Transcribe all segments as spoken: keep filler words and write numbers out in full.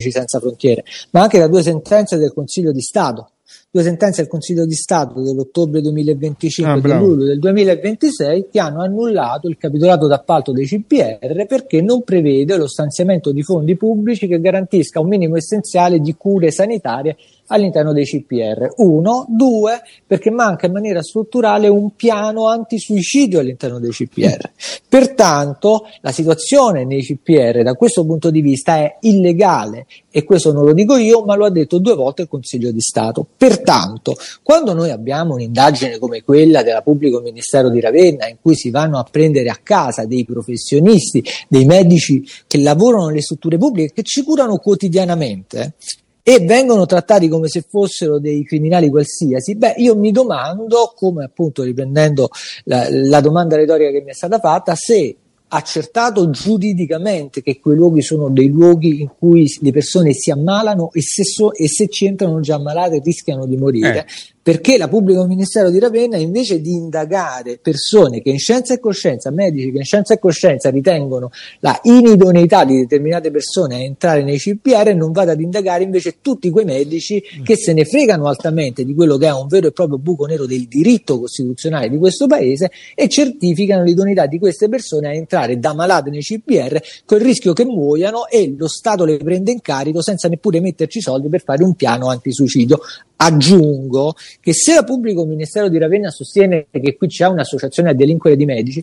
Senza Frontiere, ma anche da due sentenze del Consiglio di Stato. Due sentenze del Consiglio di Stato dell'ottobre duemilaventicinque e ah, del luglio del duemilaventisei che hanno annullato il capitolato d'appalto dei C P R perché non prevede lo stanziamento di fondi pubblici che garantisca un minimo essenziale di cure sanitarie all'interno dei C P R. Uno, due, perché manca in maniera strutturale un piano antisuicidio all'interno dei C P R. Pertanto la situazione nei C P R da questo punto di vista è illegale, e questo non lo dico io, ma lo ha detto due volte il Consiglio di Stato. Pertanto, quando noi abbiamo un'indagine come quella della Pubblico Ministero di Ravenna, in cui si vanno a prendere a casa dei professionisti, dei medici che lavorano nelle strutture pubbliche, che ci curano quotidianamente, e vengono trattati come se fossero dei criminali qualsiasi, beh, io mi domando, come appunto riprendendo la, la domanda retorica che mi è stata fatta, se accertato giuridicamente che quei luoghi sono dei luoghi in cui le persone si ammalano e se, so, e se ci entrano già ammalate rischiano di morire, eh. perché la Pubblico Ministero di Ravenna, invece di indagare persone che in scienza e coscienza, medici che in scienza e coscienza ritengono la inidoneità di determinate persone a entrare nei C P R, non vada ad indagare invece tutti quei medici che se ne fregano altamente di quello che è un vero e proprio buco nero del diritto costituzionale di questo paese e certificano l'idoneità di queste persone a entrare da malate nei C P R col rischio che muoiano, e lo Stato le prende in carico senza neppure metterci soldi per fare un piano antisuicidio. Aggiungo che se la Pubblico Ministero di Ravenna sostiene che qui c'è un'associazione a delinquere di medici,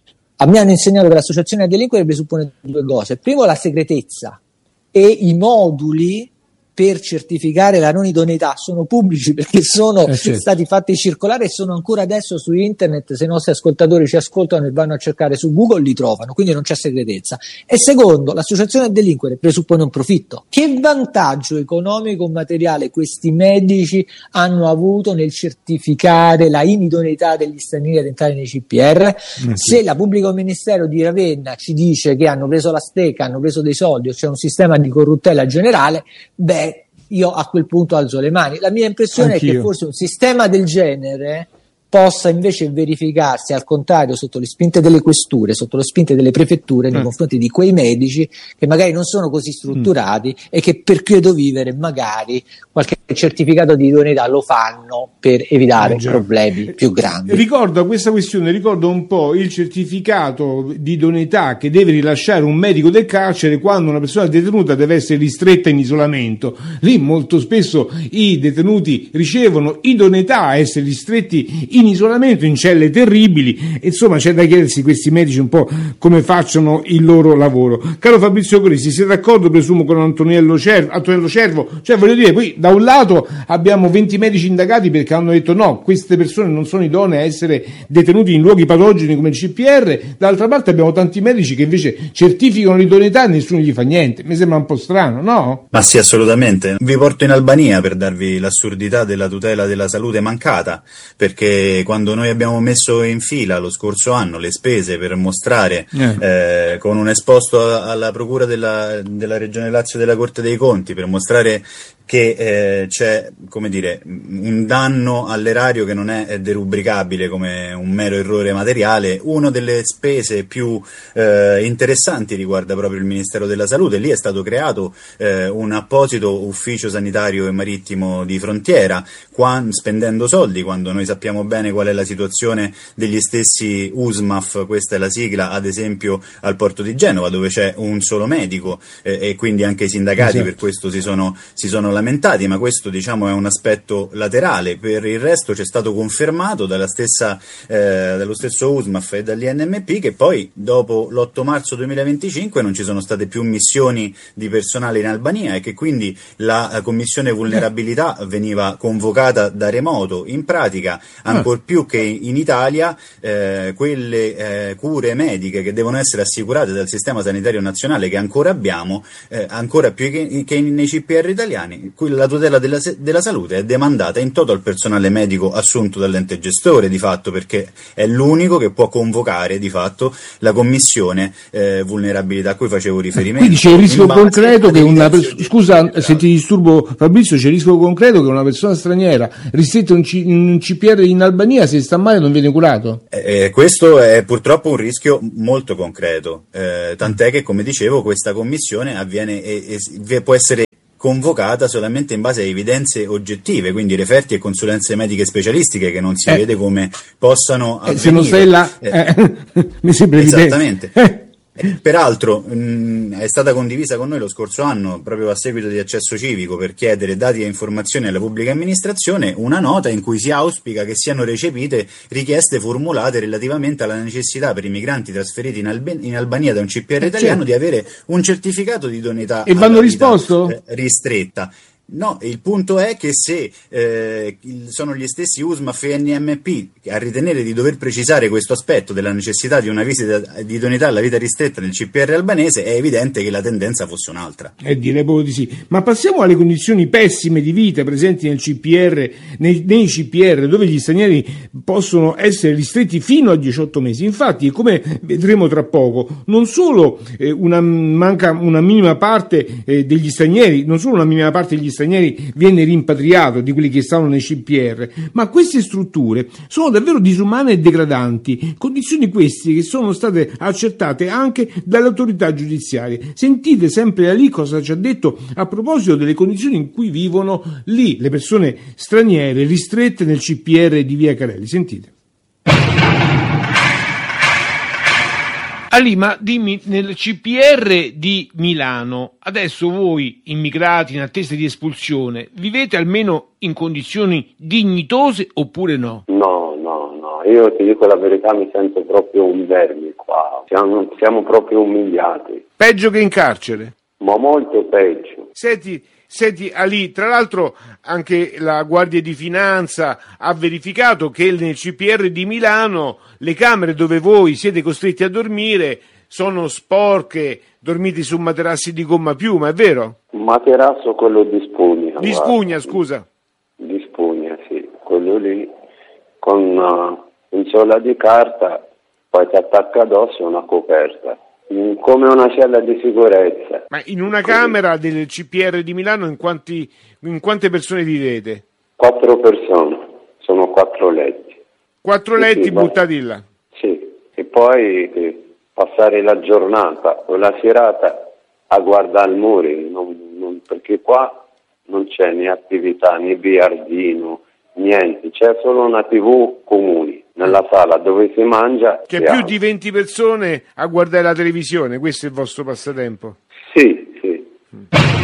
a me hanno insegnato che l'associazione a delinquere presuppone due cose: primo, la segretezza, e i moduli per certificare la non idoneità sono pubblici perché sono eh certo. stati fatti circolare e sono ancora adesso su internet. Se i nostri ascoltatori ci ascoltano e vanno a cercare su Google li trovano, quindi non c'è segretezza. E secondo, l'associazione a delinquere presuppone un profitto. Che vantaggio economico o materiale questi medici hanno avuto nel certificare la inidoneità degli stranieri ad entrare nei C P R? Eh sì. Se la Pubblico Ministero di Ravenna ci dice che hanno preso la stecca, hanno preso dei soldi o c'è un sistema di corruttela generale, beh, io a quel punto alzo le mani. La mia impressione Anch'io. è che forse un sistema del genere possa invece verificarsi al contrario sotto le spinte delle questure, sotto le spinte delle prefetture, nei mm. confronti di quei medici che magari non sono così strutturati mm. e che per quieto vivere magari qualche certificato di idoneità lo fanno per evitare eh, problemi più grandi. Ricordo a questa questione, ricordo un po' il certificato di idoneità che deve rilasciare un medico del carcere quando una persona detenuta deve essere ristretta in isolamento. Lì molto spesso i detenuti ricevono idoneità a essere ristretti in isolamento, in celle terribili. Insomma, c'è da chiedersi questi medici un po' come facciano il loro lavoro. Caro Fabrizio Coristi, sei d'accordo, presumo, con Antoniello Cervo? Antonello Cervo? Cioè, voglio dire, poi da un lato abbiamo venti medici indagati perché hanno detto no, queste persone non sono idonee a essere detenuti in luoghi patogeni come il C P R, dall'altra parte abbiamo tanti medici che invece certificano l'idoneità e nessuno gli fa niente. Mi sembra un po' strano, no? Ma sì, assolutamente. Vi porto in Albania per darvi l'assurdità della tutela della salute mancata, perché quando noi abbiamo messo in fila lo scorso anno le spese per mostrare eh. Eh, con un esposto alla procura della, della Regione Lazio della Corte dei Conti per mostrare che eh, c'è, come dire, un danno all'erario che non è derubricabile come un mero errore materiale, una delle spese più eh, interessanti riguarda proprio il Ministero della Salute. Lì è stato creato eh, un apposito ufficio sanitario e marittimo di frontiera, quando, spendendo soldi, quando noi sappiamo bene qual è la situazione degli stessi U S M A F, questa è la sigla, ad esempio al porto di Genova, dove c'è un solo medico eh, e quindi anche i sindacati esatto. per questo si sono, si sono lamentati, ma questo diciamo è un aspetto laterale. Per il resto c'è stato confermato dalla stessa, eh, dallo stesso U S M A F e dall'I N M P che poi dopo l'otto marzo duemilaventicinque non ci sono state più missioni di personale in Albania e che quindi la commissione vulnerabilità veniva convocata da remoto. In pratica, ancor più che in Italia, eh, quelle eh, cure mediche che devono essere assicurate dal sistema sanitario nazionale che ancora abbiamo, eh, ancora più che, che nei C P R italiani, la tutela della, della salute è demandata in toto al personale medico assunto dall'ente gestore, di fatto, perché è l'unico che può convocare di fatto la commissione eh, vulnerabilità a cui facevo riferimento. Quindi c'è il rischio concreto che una persona, scusa se ti disturbo Fabrizio, c'è il rischio concreto che una persona straniera ristretta in, C- in un C P R in Albania, se sta male non viene curato? Eh, questo è purtroppo un rischio molto concreto, eh, tant'è che, come dicevo, questa commissione avviene e, e può essere convocata solamente in base a evidenze oggettive, quindi referti e consulenze mediche specialistiche che non si eh, vede come possano avvenire. Eh, se non sei là, eh, mi sembra esattamente. Eh. Peraltro mh, è stata condivisa con noi lo scorso anno, proprio a seguito di Accesso Civico, per chiedere dati e informazioni alla pubblica amministrazione, una nota in cui si auspica che siano recepite richieste formulate relativamente alla necessità per i migranti trasferiti in, Albe- in Albania da un C P R italiano, certo, di avere un certificato di idoneità e vanno risposto? Eh, ristretta. No, il punto è che se eh, sono gli stessi U S M A F e N M P a ritenere di dover precisare questo aspetto della necessità di una visita di idoneità alla vita ristretta nel C P R albanese, è evidente che la tendenza fosse un'altra. Eh, direi proprio di sì. Ma passiamo alle condizioni pessime di vita presenti nel C P R, nei, nei C P R, dove gli stranieri possono essere ristretti fino a diciotto mesi. Infatti, come vedremo tra poco, non solo eh, una, manca una minima parte eh, degli stranieri, non solo una minima parte degli stranieri viene rimpatriato, di quelli che stanno nei C P R, ma queste strutture sono davvero disumane e degradanti, condizioni queste che sono state accertate anche dalle autorità giudiziarie. Sentite sempre da lì cosa ci ha detto a proposito delle condizioni in cui vivono lì le persone straniere ristrette nel C P R di Via Carelli. Sentite. Ali, ma dimmi, nel C P R di Milano, adesso voi, immigrati in attesa di espulsione, vivete almeno in condizioni dignitose oppure no? No, no, no, io ti dico la verità, mi sento proprio un verme qua, siamo, siamo proprio umiliati. Peggio che in carcere? Ma molto peggio. Senti, senti Ali, tra l'altro anche la Guardia di Finanza ha verificato che nel C P R di Milano le camere dove voi siete costretti a dormire sono sporche, dormite su materassi di gomma piuma, è vero? Materasso quello di spugna. Di guarda. spugna, scusa. Di spugna, sì, quello lì, con uh, un sola di carta, poi ti attacca addosso una coperta. Come una cella di sicurezza. Ma in una camera del C P R di Milano in, quanti, in quante persone vivete? Quattro persone, sono quattro letti. Quattro sì, letti sì, buttati là? Sì, e poi eh, passare la giornata o la serata a guardare i muri, non, non, perché qua non c'è né attività, né biliardino, niente, c'è solo una tivù comune nella sala dove si mangia. C'è più di venti persone a guardare la televisione, questo è il vostro passatempo? Sì, sì. Mm.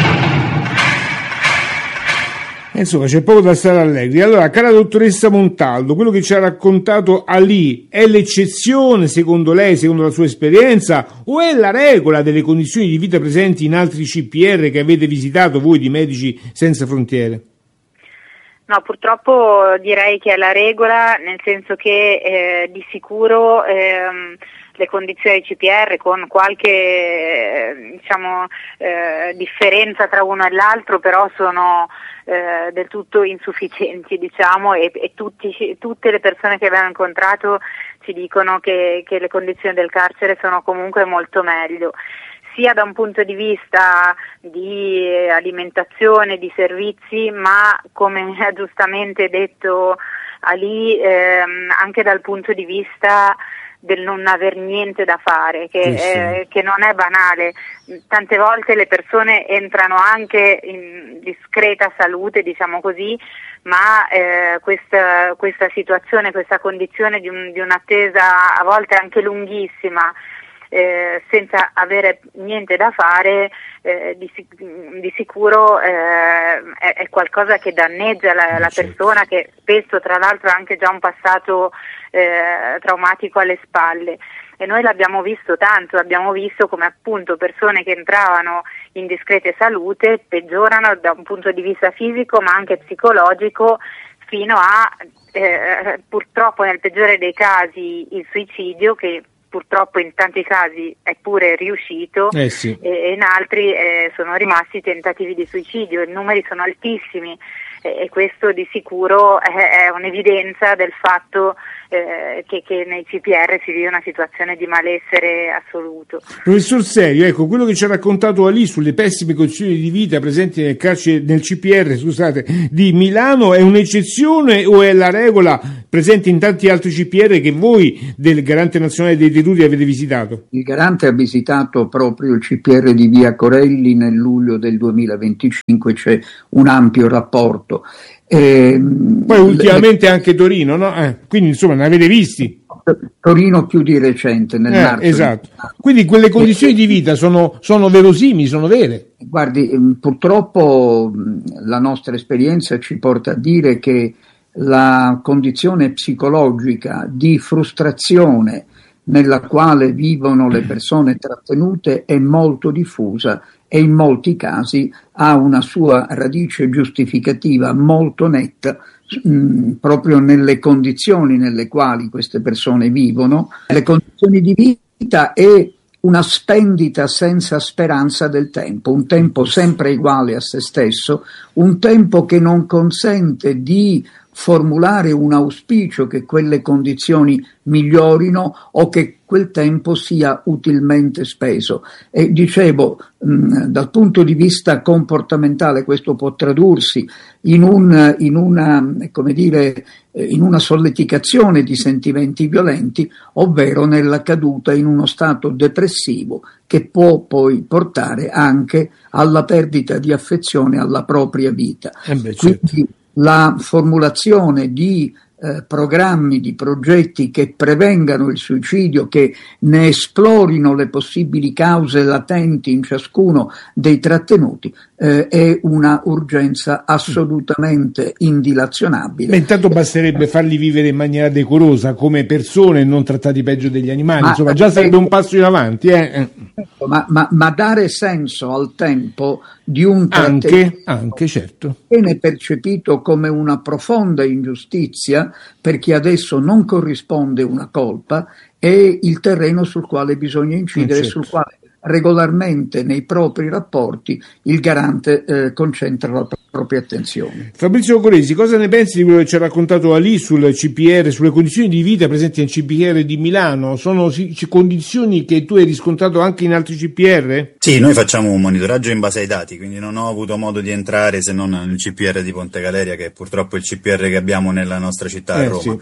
Insomma, c'è poco da stare allegri. Allora, cara dottoressa Montaldo, quello che ci ha raccontato Ali è l'eccezione, secondo lei, secondo la sua esperienza, o è la regola delle condizioni di vita presenti in altri C P R che avete visitato voi di Medici Senza Frontiere? No, purtroppo direi che è la regola, nel senso che eh, di sicuro ehm, le condizioni del C P R, con qualche eh, diciamo eh, differenza tra uno e l'altro, però sono eh, del tutto insufficienti, diciamo, e, e tutti, tutte le persone che abbiamo incontrato ci dicono che, che le condizioni del carcere sono comunque molto meglio, sia da un punto di vista di alimentazione, di servizi, ma come ha giustamente detto Ali, ehm, anche dal punto di vista del non aver niente da fare, che, sì, sì. Eh, che non è banale. Tante volte le persone entrano anche in discreta salute, diciamo così, ma eh, questa, questa situazione, questa condizione di, un, di un'attesa a volte anche lunghissima, Eh, senza avere niente da fare, eh, di, di sicuro eh, è, è qualcosa che danneggia la, la persona, che spesso tra l'altro ha anche già un passato eh, traumatico alle spalle. E noi l'abbiamo visto tanto, abbiamo visto come appunto persone che entravano in discrete salute peggiorano da un punto di vista fisico ma anche psicologico, fino a eh, purtroppo nel peggiore dei casi il suicidio, che purtroppo in tanti casi è pure riuscito, eh sì. e in altri eh, sono rimasti tentativi di suicidio. I numeri sono altissimi e, e questo di sicuro è, è un'evidenza del fatto eh, che, che nei C P R si vive una situazione di malessere assoluto. Professor Serio, ecco, quello che ci ha raccontato Ali sulle pessime condizioni di vita presenti nel carcere, nel C P R, scusate, di Milano, è un'eccezione o è la regola presente in tanti altri C P R che voi del Garante Nazionale dei Detenuti avete visitato? Il Garante ha visitato proprio il C P R di Via Corelli nel luglio del duemilaventicinque, c'è un ampio rapporto. Eh, Poi ultimamente le... anche Torino, no? Eh, quindi insomma ne avete visti? Torino più di recente, nel eh, marzo. Esatto. Quindi quelle condizioni di vita sono, sono verosimili, sono vere? Guardi, purtroppo la nostra esperienza ci porta a dire che la condizione psicologica di frustrazione nella quale vivono le persone trattenute è molto diffusa e in molti casi ha una sua radice giustificativa molto netta mh, proprio nelle condizioni nelle quali queste persone vivono. Le condizioni di vita e una spendita senza speranza del tempo, un tempo sempre uguale a se stesso, un tempo che non consente di formulare un auspicio che quelle condizioni migliorino o che quel tempo sia utilmente speso. E dicevo, mh, dal punto di vista comportamentale questo può tradursi in, un, in, una, come dire, in una solleticazione di sentimenti violenti, ovvero nella caduta in uno stato depressivo che può poi portare anche alla perdita di affezione alla propria vita. Eh beh, certo. Quindi la formulazione di eh, programmi, di progetti che prevengano il suicidio, che ne esplorino le possibili cause latenti in ciascuno dei trattenuti, eh, è una urgenza assolutamente indilazionabile. Beh, intanto basterebbe farli vivere in maniera decorosa come persone e non trattati peggio degli animali, ma, insomma già sarebbe un passo in avanti. Eh. Ma, ma, ma dare senso al tempo di un anche, anche certo. viene percepito come una profonda ingiustizia per chi adesso non corrisponde una colpa è il terreno sul quale bisogna incidere, certo. sul quale regolarmente nei propri rapporti il garante eh, concentra la propria attenzione. Fabrizio Corresi, cosa ne pensi di quello che ci ha raccontato Ali sul C P R, sulle condizioni di vita presenti nel C P R di Milano? Sono sì, condizioni che tu hai riscontrato anche in altri C P R? Sì, noi facciamo un monitoraggio in base ai dati, quindi non ho avuto modo di entrare se non nel C P R di Ponte Galeria, che è purtroppo il C P R che abbiamo nella nostra città, eh, a Roma. Sì.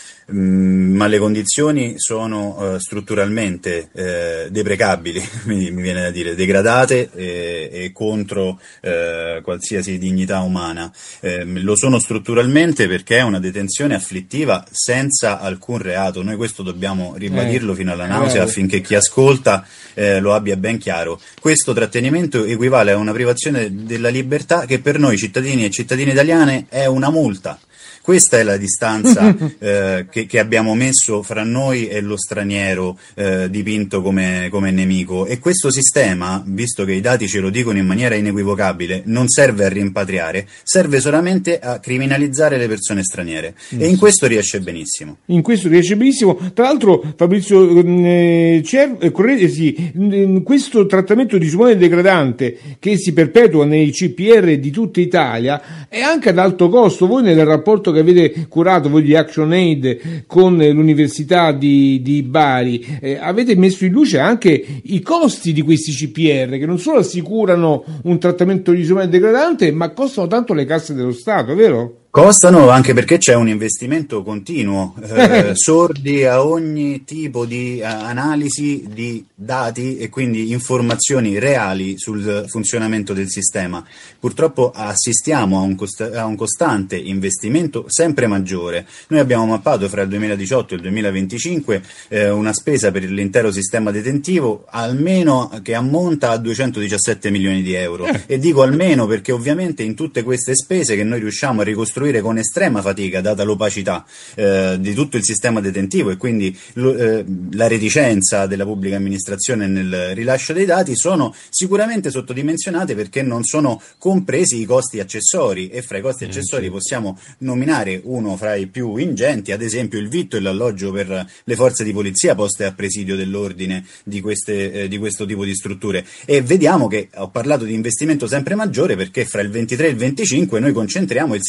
Mm, ma le condizioni sono uh, strutturalmente eh, deprecabili, mi, mi viene da dire, degradate e, e contro eh, qualsiasi dignità umana. Eh, lo sono strutturalmente perché è una detenzione afflittiva senza alcun reato. Noi questo dobbiamo ribadirlo eh, fino alla nausea eh. affinché chi ascolta eh, lo abbia ben chiaro. Questo trattenimento equivale a una privazione della libertà che per noi cittadini e cittadine italiane è una multa. Questa è la distanza eh, che, che abbiamo messo fra noi e lo straniero eh, dipinto come, come nemico, e questo sistema, visto che i dati ce lo dicono in maniera inequivocabile, non serve a rimpatriare, serve solamente a criminalizzare le persone straniere, mm. e in questo riesce benissimo. In questo riesce benissimo. Tra l'altro, Fabrizio eh, Cer- Corresi, in questo trattamento disumano e degradante che si perpetua nei C P R di tutta Italia è anche ad alto costo. Voi nel rapporto che avete curato voi di ActionAid con l'Università di, di Bari eh, avete messo in luce anche i costi di questi C P R, che non solo assicurano un trattamento disumano e degradante, ma costano tanto le casse dello Stato, vero? Costano anche perché c'è un investimento continuo, eh, sordi a ogni tipo di uh, analisi di dati e quindi informazioni reali sul funzionamento del sistema. Purtroppo assistiamo a un, cost- a un costante investimento sempre maggiore. Noi abbiamo mappato fra il duemiladiciotto e il duemilaventicinque eh, una spesa per l'intero sistema detentivo almeno che ammonta a duecentodiciassette milioni di euro, e dico almeno perché ovviamente in tutte queste spese che noi riusciamo a ricostruire con estrema fatica, data l'opacità eh, di tutto il sistema detentivo e quindi lo, eh, la reticenza della pubblica amministrazione nel rilascio dei dati, sono sicuramente sottodimensionate perché non sono compresi i costi accessori, e fra i costi accessori possiamo nominare uno fra i più ingenti, ad esempio il vitto e l'alloggio per le forze di polizia poste a presidio dell'ordine di, queste, eh, di questo tipo di strutture. E vediamo che ho parlato di investimento sempre maggiore perché fra il ventitré e il venticinque noi concentriamo il sessantasei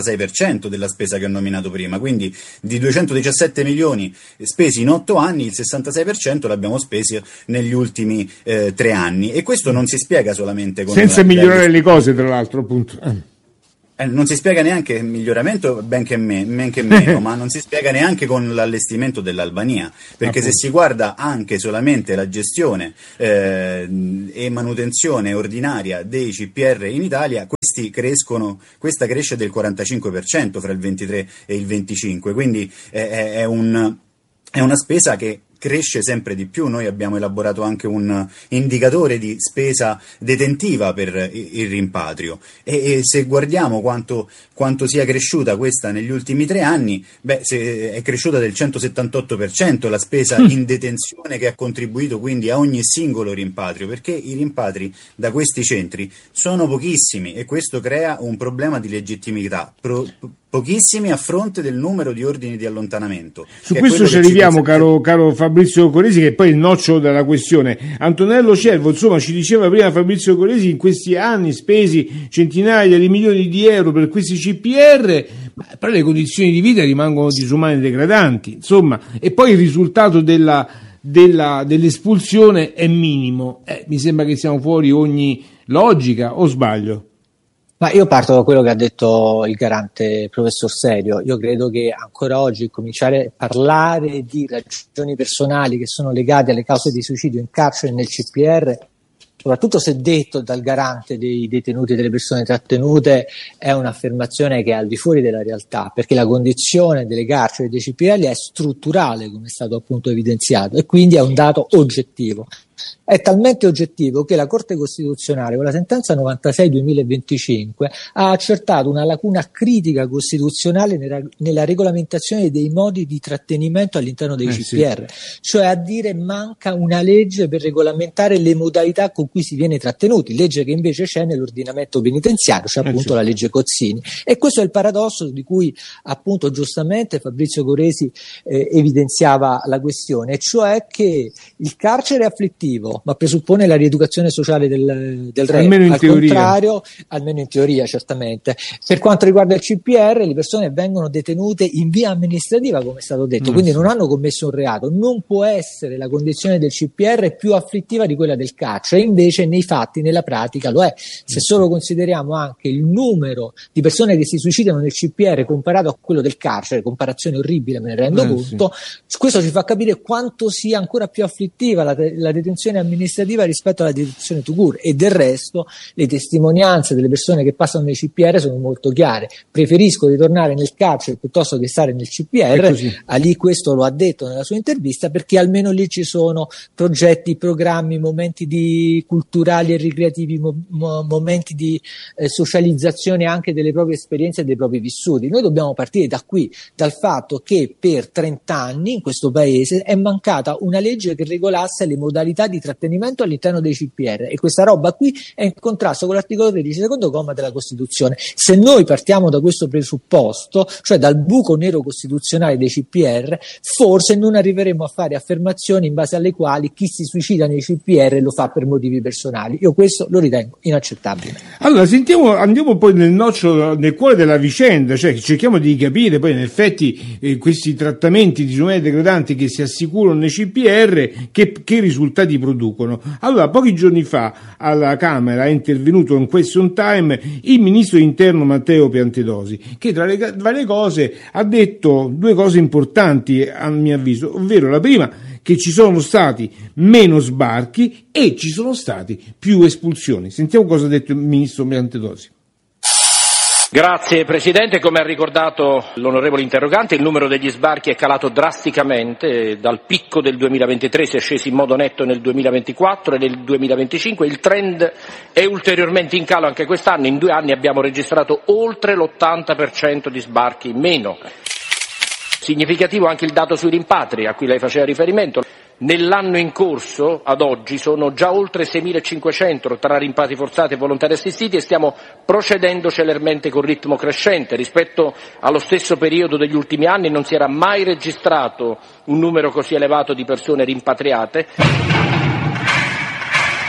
sessantasei per cento della spesa che ho nominato prima, quindi di duecentodiciassette milioni spesi in otto anni, il sessantasei per cento l'abbiamo spesi negli ultimi eh, tre anni, e questo non si spiega solamente con... Senza migliorare le cose, tra l'altro, appunto. Eh, non si spiega neanche il miglioramento, benché me, men che meno, ma non si spiega neanche con l'allestimento dell'Albania, perché appunto, se si guarda anche solamente la gestione eh, e manutenzione ordinaria dei C P R in Italia, questi crescono, questa cresce del quarantacinque per cento fra il ventitré e il venticinque, quindi è, è, un, è una spesa che cresce sempre di più. Noi abbiamo elaborato anche un indicatore di spesa detentiva per il rimpatrio, e, e se guardiamo quanto, quanto sia cresciuta questa negli ultimi tre anni, beh, se è cresciuta del centosettantotto per cento la spesa in detenzione, che ha contribuito quindi a ogni singolo rimpatrio, perché i rimpatri da questi centri sono pochissimi, e questo crea un problema di legittimità. Pro, pochissimi a fronte del numero di ordini di allontanamento. Su questo ci arriviamo, ci caro, caro Fabrizio Corresi, che è poi il nocciolo della questione. Antonello Cervo, insomma, ci diceva prima Fabrizio Corresi, in questi anni spesi centinaia di milioni di euro per questi C P R, ma però le condizioni di vita rimangono disumane e degradanti, insomma, e poi il risultato della, della, dell'espulsione è minimo. Eh, mi sembra che siamo fuori ogni logica, o sbaglio? Ma io parto da quello che ha detto il garante professor Serio. Io credo che ancora oggi cominciare a parlare di ragioni personali che sono legate alle cause di suicidio in carcere e nel C P R, soprattutto se detto dal garante dei detenuti e delle persone trattenute, è un'affermazione che è al di fuori della realtà, perché la condizione delle carceri e dei C P R è strutturale, come è stato appunto evidenziato, e quindi è un dato oggettivo. È talmente oggettivo che la Corte Costituzionale, con la sentenza novantasei duemilaventicinque, ha accertato una lacuna critica costituzionale nella, nella regolamentazione dei modi di trattenimento all'interno dei eh, C P R, sì. Cioè a dire manca una legge per regolamentare le modalità con cui si viene trattenuti, legge che invece c'è nell'ordinamento penitenziario, cioè appunto eh, sì. la legge Cozzini. E questo è il paradosso di cui appunto giustamente Fabrizio Corresi eh, evidenziava la questione, cioè che il carcere afflittivo ma presuppone la rieducazione sociale del, del reo, almeno in al teoria. Contrario, almeno in teoria certamente. Per quanto riguarda il C P R, le persone vengono detenute in via amministrativa, come è stato detto, mm. quindi non hanno commesso un reato. Non può essere la condizione del C P R più afflittiva di quella del carcere, invece nei fatti, nella pratica lo è. Se solo consideriamo anche il numero di persone che si suicidano nel C P R comparato a quello del carcere, comparazione orribile, me ne rendo eh, conto, sì. Questo ci fa capire quanto sia ancora più afflittiva la, la detenzione amministrativa rispetto alla detenzione to cure, e del resto le testimonianze delle persone che passano nei C P R sono molto chiare: preferisco ritornare nel carcere piuttosto che stare nel C P R. Ali questo lo ha detto nella sua intervista, perché almeno lì ci sono progetti, programmi, momenti di culturali e ricreativi, mo, mo, momenti di eh, socializzazione anche delle proprie esperienze e dei propri vissuti. Noi dobbiamo partire da qui, dal fatto che per trenta anni in questo paese è mancata una legge che regolasse le modalità di trattenimento all'interno dei C P R, e questa roba qui è in contrasto con l'articolo tredici secondo comma della Costituzione. Se noi partiamo da questo presupposto, cioè dal buco nero costituzionale dei C P R, forse non arriveremo a fare affermazioni in base alle quali chi si suicida nei C P R lo fa per motivi personali. Io questo lo ritengo inaccettabile. Allora sentiamo, andiamo poi nel nocciolo, nel cuore della vicenda, cioè cerchiamo di capire poi in effetti eh, questi trattamenti disumani degradanti che si assicurano nei C P R che, che risultati producono. Allora, pochi giorni fa alla Camera è intervenuto in question time il ministro interno Matteo Piantedosi, che tra le varie cose ha detto due cose importanti a mio avviso, ovvero la prima, che ci sono stati meno sbarchi e ci sono stati più espulsioni. Sentiamo cosa ha detto il ministro Piantedosi. Grazie Presidente, come ha ricordato l'onorevole interrogante, il numero degli sbarchi è calato drasticamente, dal picco del duemilaventitré si è scesi in modo netto nel duemilaventiquattro e nel duemilaventicinque il trend è ulteriormente in calo anche quest'anno, in due anni abbiamo registrato oltre l'ottanta per cento di sbarchi in meno. Significativo anche il dato sui rimpatri a cui lei faceva riferimento. Nell'anno in corso, ad oggi, sono già oltre seimilacinquecento tra rimpatri forzati e volontari assistiti e stiamo procedendo celermente con ritmo crescente. Rispetto allo stesso periodo degli ultimi anni non si era mai registrato un numero così elevato di persone rimpatriate.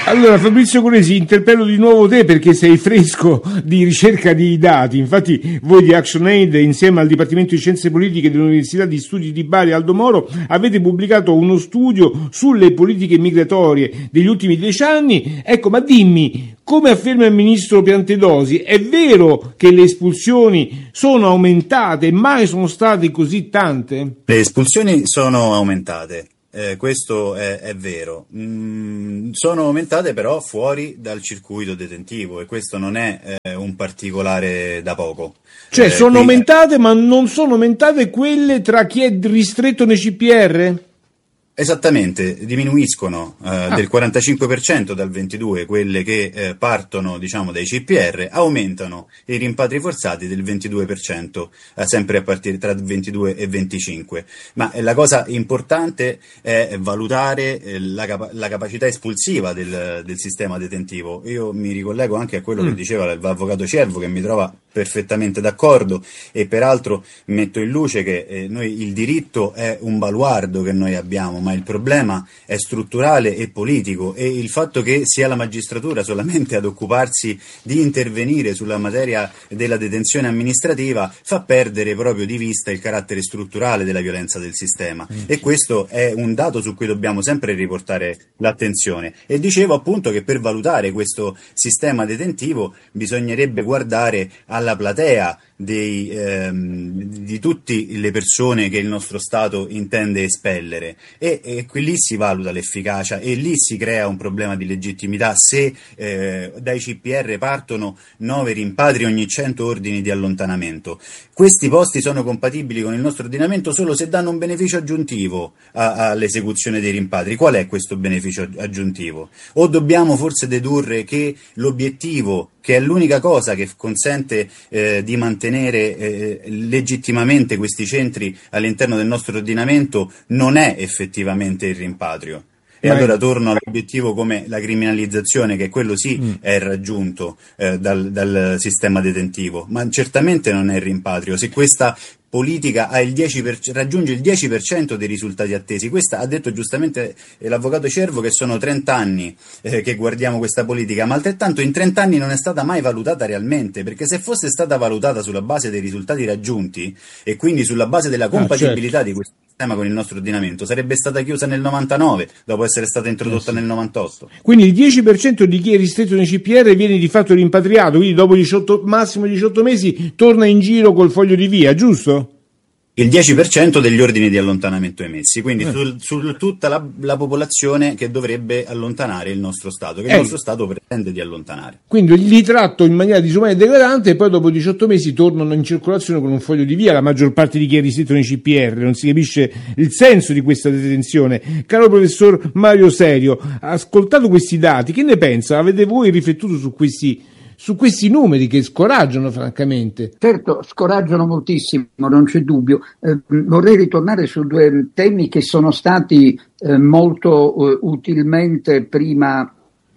Allora Fabrizio Corresi, interpello di nuovo te perché sei fresco di ricerca di dati. Infatti voi di ActionAid insieme al Dipartimento di Scienze Politiche dell'Università di Studi di Bari Aldo Moro avete pubblicato uno studio sulle politiche migratorie degli ultimi dieci anni. Ecco, ma dimmi, come afferma il ministro Piantedosi, è vero che le espulsioni sono aumentate? Mai sono state così tante? Le espulsioni sono aumentate. Eh, questo è, è vero, mm, sono aumentate però fuori dal circuito detentivo e questo non è eh, un particolare da poco. Cioè eh, sono quindi... aumentate, ma non sono aumentate quelle tra chi è ristretto nei C P R? Esattamente, diminuiscono eh, ah. del quarantacinque per cento dal ventidue quelle che eh, partono diciamo dai C P R, aumentano i rimpatri forzati del ventidue per cento, eh, sempre a partire tra ventidue e venticinque. Ma eh, la cosa importante è valutare eh, la, capa- la capacità espulsiva del, del sistema detentivo. Io mi ricollego anche a quello mm. che diceva l'avvocato Cervo, che mi trova perfettamente d'accordo, e peraltro metto in luce che eh, noi il diritto è un baluardo che noi abbiamo, ma il problema è strutturale e politico, e il fatto che sia la magistratura solamente ad occuparsi di intervenire sulla materia della detenzione amministrativa fa perdere proprio di vista il carattere strutturale della violenza del sistema, mm. e questo è un dato su cui dobbiamo sempre riportare l'attenzione. E dicevo appunto che per valutare questo sistema detentivo bisognerebbe guardare alla alla platea dei, ehm, di tutte le persone che il nostro Stato intende espellere, e, e qui lì si valuta l'efficacia e lì si crea un problema di legittimità se eh, dai C P R partono nove rimpatri ogni cento ordini di allontanamento. Questi posti sono compatibili con il nostro ordinamento solo se danno un beneficio aggiuntivo a, all'esecuzione dei rimpatri. Qual è questo beneficio aggiuntivo? O dobbiamo forse dedurre che l'obiettivo, che è l'unica cosa che consente eh, di mantenere eh, legittimamente questi centri all'interno del nostro ordinamento, non è effettivamente il rimpatrio. E Vai. Allora torno all'obiettivo come la criminalizzazione, che quello sì mm. è raggiunto eh, dal, dal sistema detentivo, ma certamente non è il rimpatrio. Se questa politica ha il dieci per cento, raggiunge il dieci per cento dei risultati attesi. Questa ha detto giustamente l'avvocato Cervo che sono trenta anni eh, che guardiamo questa politica, ma altrettanto in trenta anni non è stata mai valutata realmente, perché se fosse stata valutata sulla base dei risultati raggiunti e quindi sulla base della compatibilità ah, certo. di questo sistema con il nostro ordinamento, sarebbe stata chiusa nel novantanove dopo essere stata introdotta eh sì. nel novantotto. Quindi il dieci per cento di chi è ristretto nei C P R viene di fatto rimpatriato, quindi dopo diciotto, massimo diciotto mesi torna in giro col foglio di via, giusto? Il dieci per cento degli ordini di allontanamento emessi, quindi eh. su, su tutta la, la popolazione che dovrebbe allontanare il nostro Stato, che eh. il nostro Stato pretende di allontanare. Quindi li tratto in maniera disumana e degradante e poi dopo diciotto mesi tornano in circolazione con un foglio di via la maggior parte di chi è ristretto nei C P R. Non si capisce il senso di questa detenzione. Caro professor Mario Serio, ascoltato questi dati, che ne pensa? Avete voi riflettuto su questi su questi numeri che scoraggiano francamente? Certo, scoraggiano moltissimo, non c'è dubbio. Eh, vorrei ritornare su due temi che sono stati eh, molto eh, utilmente prima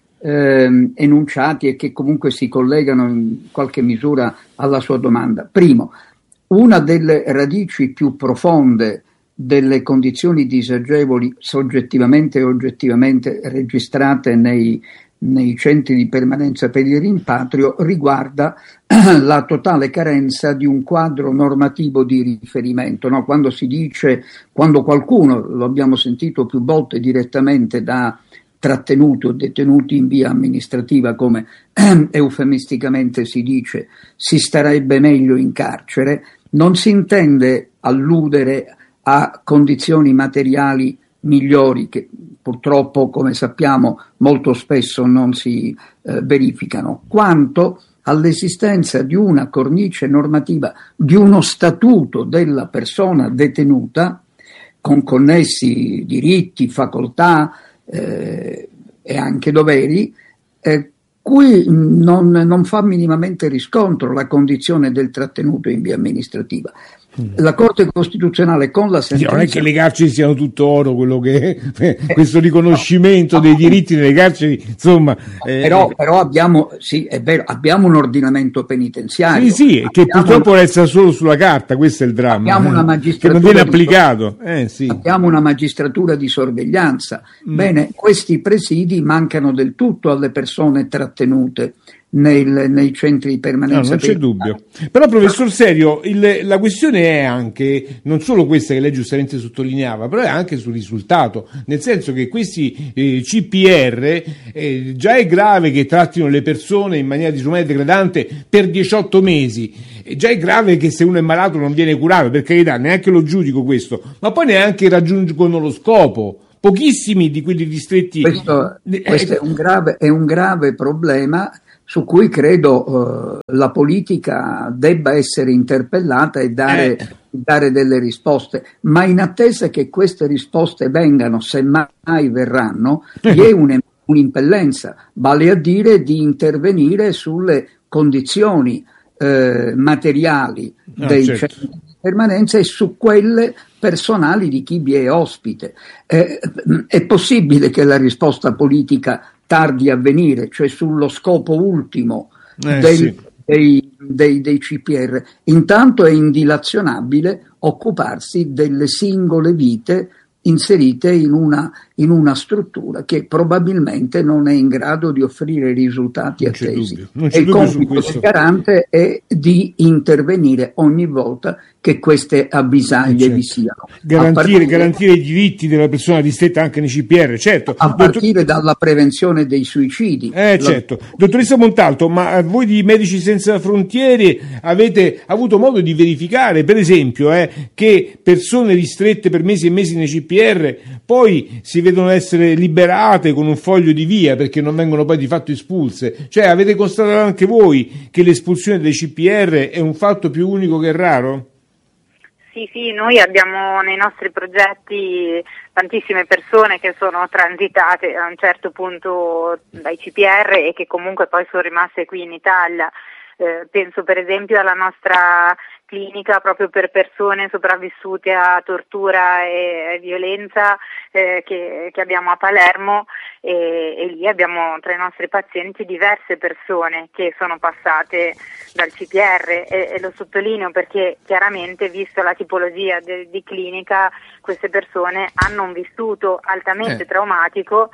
eh, enunciati e che comunque si collegano in qualche misura alla sua domanda. Primo, una delle radici più profonde delle condizioni disagevoli soggettivamente e oggettivamente registrate nei nei centri di permanenza per il rimpatrio riguarda la totale carenza di un quadro normativo di riferimento, no? Quando si dice, quando qualcuno, lo abbiamo sentito più volte direttamente da trattenuti o detenuti in via amministrativa, come eufemisticamente si dice, si starebbe meglio in carcere, non si intende alludere a condizioni materiali migliori che purtroppo, come sappiamo, molto spesso non si eh, verificano, quanto all'esistenza di una cornice normativa, di uno statuto della persona detenuta con connessi diritti, facoltà eh, e anche doveri, eh, cui non, non fa minimamente riscontro la condizione del trattenuto in via amministrativa. La Corte Costituzionale con la sentenza... Non è che le carceri siano tutto oro, quello che questo riconoscimento dei diritti nelle carceri, insomma... Eh... Però, però abbiamo, sì, è vero, abbiamo un ordinamento penitenziario. Sì, sì, che abbiamo, purtroppo resta solo sulla carta, questo è il dramma. Abbiamo una magistratura che non viene applicato. Eh, sì. Abbiamo una magistratura di sorveglianza. Mm. Bene, questi presidi mancano del tutto alle persone trattenute Nel, nei centri di permanenza. No, non c'è dubbio. Però, professor Serio, il, la questione è anche non solo questa che lei giustamente sottolineava, però è anche sul risultato, nel senso che questi eh, C P R eh, già è grave che trattino le persone in maniera disumana e degradante per diciotto mesi, e già è grave che se uno è malato non viene curato, per carità, neanche lo giudico questo, ma poi neanche raggiungono lo scopo. Pochissimi di quelli ristretti. Questo, eh, questo è un grave, è un grave problema su cui credo eh, la politica debba essere interpellata e dare, eh. dare delle risposte, ma in attesa che queste risposte vengano, se mai verranno, vi è un, un'impellenza, vale a dire di intervenire sulle condizioni eh, materiali ah, dei certo. centri di permanenza e su quelle personali di chi vi è ospite. Eh, è possibile che la risposta politica tardi a venire, cioè sullo scopo ultimo eh, dei, sì. dei, dei, dei C P R. Intanto è indilazionabile occuparsi delle singole vite inserite in una, in una struttura che probabilmente non è in grado di offrire i risultati non attesi. E il compito del garante è di intervenire ogni volta che queste avvisaglie certo. vi siano. Garantire, partire, garantire i diritti della persona ristretta anche nei C P R, certo. A partire Dottor... dalla prevenzione dei suicidi. Eh, La... certo. Dottoressa Montalto, ma voi di Medici Senza Frontiere avete avuto modo di verificare, per esempio, eh, che persone ristrette per mesi e mesi nei C P R poi si vedono essere liberate con un foglio di via perché non vengono poi di fatto espulse? Cioè, avete constatato anche voi che l'espulsione dei C P R è un fatto più unico che raro? Sì, sì, noi abbiamo nei nostri progetti tantissime persone che sono transitate a un certo punto dai C P R e che comunque poi sono rimaste qui in Italia. Eh, penso per esempio alla nostra clinica proprio per persone sopravvissute a tortura e, e violenza eh, che, che abbiamo a Palermo e, e lì abbiamo tra i nostri pazienti diverse persone che sono passate dal C P R e, e lo sottolineo perché chiaramente, visto la tipologia de, di clinica, queste persone hanno un vissuto altamente eh. traumatico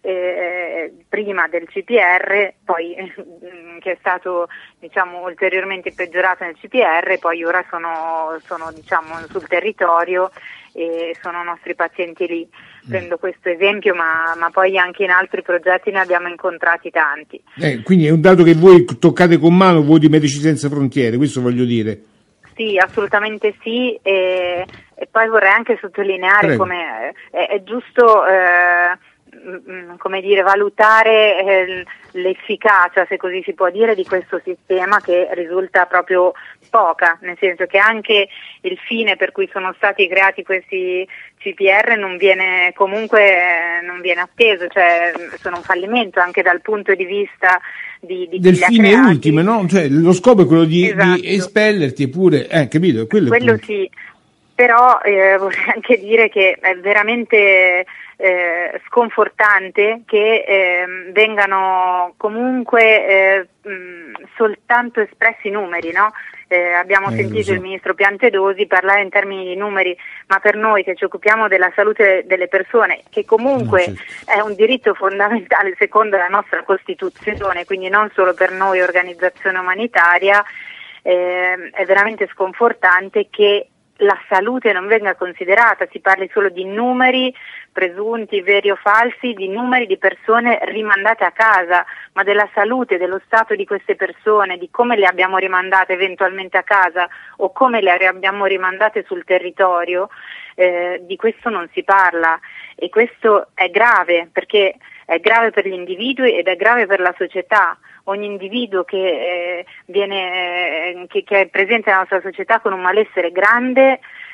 Eh, prima del C P R, poi eh, che è stato diciamo ulteriormente peggiorato nel C P R, poi ora sono, sono diciamo sul territorio e sono nostri pazienti lì. Prendo questo esempio, ma, ma poi anche in altri progetti ne abbiamo incontrati tanti. Eh, quindi è un dato che voi toccate con mano, voi di Medici Senza Frontiere, questo voglio dire. Sì, assolutamente sì, e, e poi vorrei anche sottolineare Prego. come è, è giusto eh, come dire, valutare eh, l'efficacia, se così si può dire, di questo sistema che risulta proprio poca, nel senso che anche il fine per cui sono stati creati questi C P R non viene comunque eh, non viene atteso, cioè sono un fallimento anche dal punto di vista di, di del chi fine li ha creati. ultimo, no? Cioè lo scopo è quello di, Esatto. di espellerti eppure, eh, capito? Quello, quello sì, però eh, vorrei anche dire che è veramente Eh, sconfortante che eh, vengano comunque eh, mh, soltanto espressi numeri, no? Eh, abbiamo eh, sentito so. il ministro Piantedosi parlare in termini di numeri, ma per noi che ci occupiamo della salute delle persone, che comunque no, certo. è un diritto fondamentale secondo la nostra Costituzione, quindi non solo per noi organizzazione umanitaria, eh, è veramente sconfortante che la salute non venga considerata, si parli solo di numeri presunti, veri o falsi, di numeri di persone rimandate a casa, ma della salute, dello stato di queste persone, di come le abbiamo rimandate eventualmente a casa o come le abbiamo rimandate sul territorio, eh, di questo non si parla e questo è grave perché è grave per gli individui ed è grave per la società. Ogni individuo che, eh, viene, eh, che, che è presente nella nostra società con un malessere grande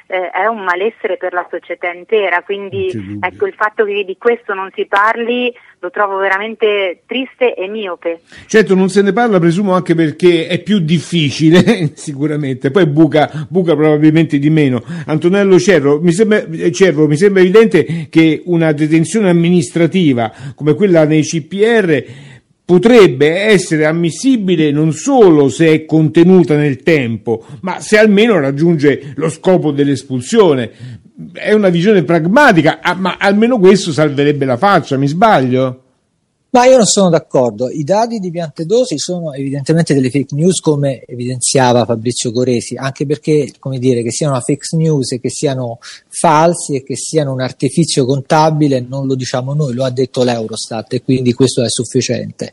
eh, è un malessere per la società intera, quindi ecco, il fatto che di questo non si parli lo trovo veramente triste e miope. Certo, non se ne parla, presumo anche perché è più difficile sicuramente, poi buca, buca probabilmente di meno. Antonello Cerro, mi sembra, Cerro, mi sembra evidente che una detenzione amministrativa come quella nei C P R potrebbe essere ammissibile non solo se è contenuta nel tempo, ma se almeno raggiunge lo scopo dell'espulsione. È una visione pragmatica, ma almeno questo salverebbe la faccia, mi sbaglio? Ma io non sono d'accordo. I dati di Piantedosi sono evidentemente delle fake news, come evidenziava Fabrizio Coresi, anche perché, come dire, che siano una fake news e che siano falsi e che siano un artifizio contabile non lo diciamo noi, lo ha detto l'Eurostat, e quindi questo è sufficiente.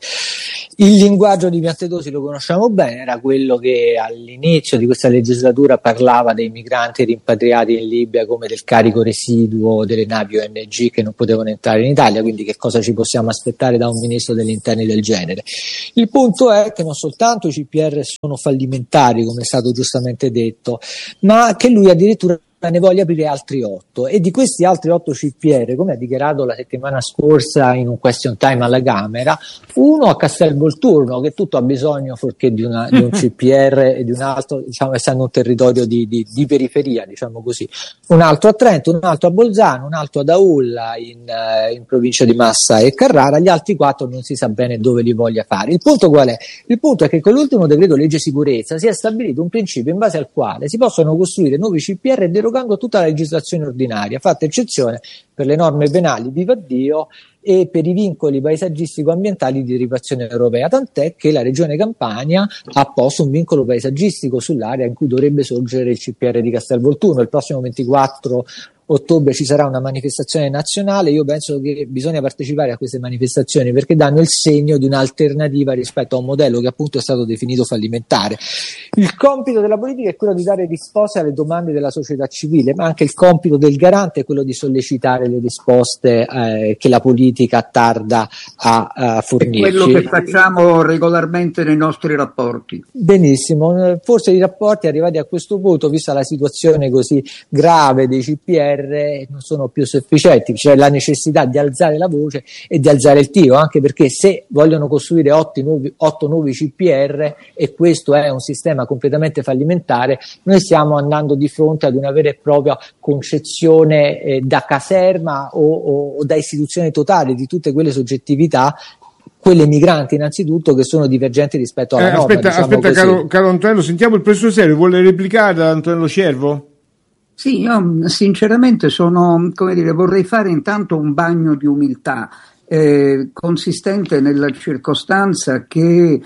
Il linguaggio di Piantedosi lo conosciamo bene, era quello che all'inizio di questa legislatura parlava dei migranti rimpatriati in Libia come del carico residuo delle navi O N G che non potevano entrare in Italia, quindi che cosa ci possiamo aspettare da un ministro degli interni del genere. Il punto è che non soltanto i C P R sono fallimentari, come è stato giustamente detto, ma che lui addirittura ne voglia aprire altri otto, e di questi altri otto C P R, come ha dichiarato la settimana scorsa in un question time alla Camera, uno a Castelvolturno, che tutto ha bisogno fuorché di, una, di un C P R e di un altro, diciamo, essendo un territorio di, di, di periferia, diciamo così, un altro a Trento, un altro a Bolzano, un altro ad Aulla in, in provincia di Massa e Carrara, gli altri quattro non si sa bene dove li voglia fare. Il punto qual è? Il punto è che con l'ultimo decreto legge sicurezza si è stabilito un principio in base al quale si possono costruire nuovi C P R derogando tutta la legislazione ordinaria, fatta eccezione per le norme penali, viva Dio, e per i vincoli paesaggistico-ambientali di derivazione europea, tant'è che la Regione Campania ha posto un vincolo paesaggistico sull'area in cui dovrebbe sorgere il C P R di Castelvolturno. Il prossimo ventiquattro ottobre ci sarà una manifestazione nazionale. Io penso che bisogna partecipare a queste manifestazioni perché danno il segno di un'alternativa rispetto a un modello che appunto è stato definito fallimentare. Il compito della politica è quello di dare risposte alle domande della società civile, ma anche il compito del garante è quello di sollecitare le risposte eh, che la politica tarda a, a fornirci. È quello che facciamo regolarmente nei nostri rapporti. Benissimo, forse i rapporti arrivati a questo punto, vista la situazione così grave dei C P R, non sono più sufficienti. C'è la necessità di alzare la voce e di alzare il tiro, anche perché se vogliono costruire otto nuovi, otto nuovi C P R e questo è un sistema completamente fallimentare, noi stiamo andando di fronte ad una vera e propria concezione eh, da caserma o, o, o da istituzione totale di tutte quelle soggettività, quelle migranti innanzitutto, che sono divergenti rispetto alla eh, norma. Aspetta, diciamo aspetta così. caro, caro Antonello, sentiamo il professor Serio, vuole replicare da Antonello Cervo? Sì, io sinceramente sono, come dire, vorrei fare intanto un bagno di umiltà eh, consistente nella circostanza che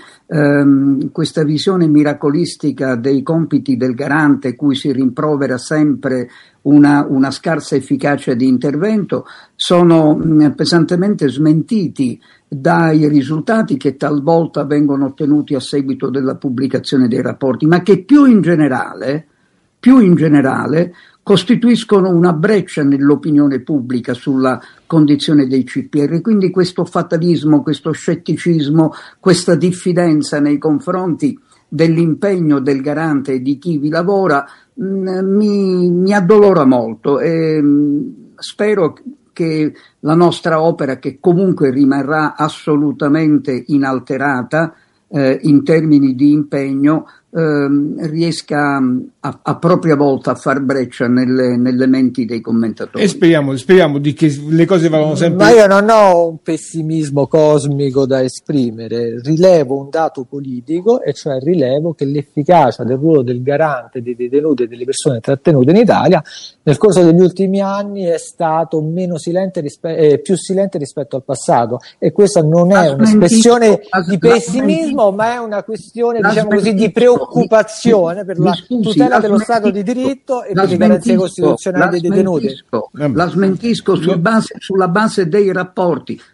ehm, questa visione miracolistica dei compiti del garante, cui si rimprovera sempre una, una scarsa efficacia di intervento, sono mh, pesantemente smentiti dai risultati che talvolta vengono ottenuti a seguito della pubblicazione dei rapporti, ma che più in generale più in generale costituiscono una breccia nell'opinione pubblica sulla condizione dei C P R. Quindi questo fatalismo, questo scetticismo, questa diffidenza nei confronti dell'impegno del garante e di chi vi lavora mh, mi, mi addolora molto e mh, spero che la nostra opera, che comunque rimarrà assolutamente inalterata eh, in termini di impegno, Ehm, riesca a, a propria volta a far breccia nelle, nelle menti dei commentatori. E speriamo, speriamo di che le cose vadano sempre. Ma io non ho un pessimismo cosmico da esprimere, rilevo un dato politico, e cioè rilevo che l'efficacia del ruolo del garante dei detenuti e delle persone trattenute in Italia nel corso degli ultimi anni è stato meno silente rispe- eh, più silente rispetto al passato, e questa non è un'espressione di pessimismo, ma è una questione, diciamo così, di preoccupazione occupazione per la scusi, tutela la dello Stato di diritto e per le garanzie costituzionali dei detenuti. La smentisco sul base, sulla base dei rapporti.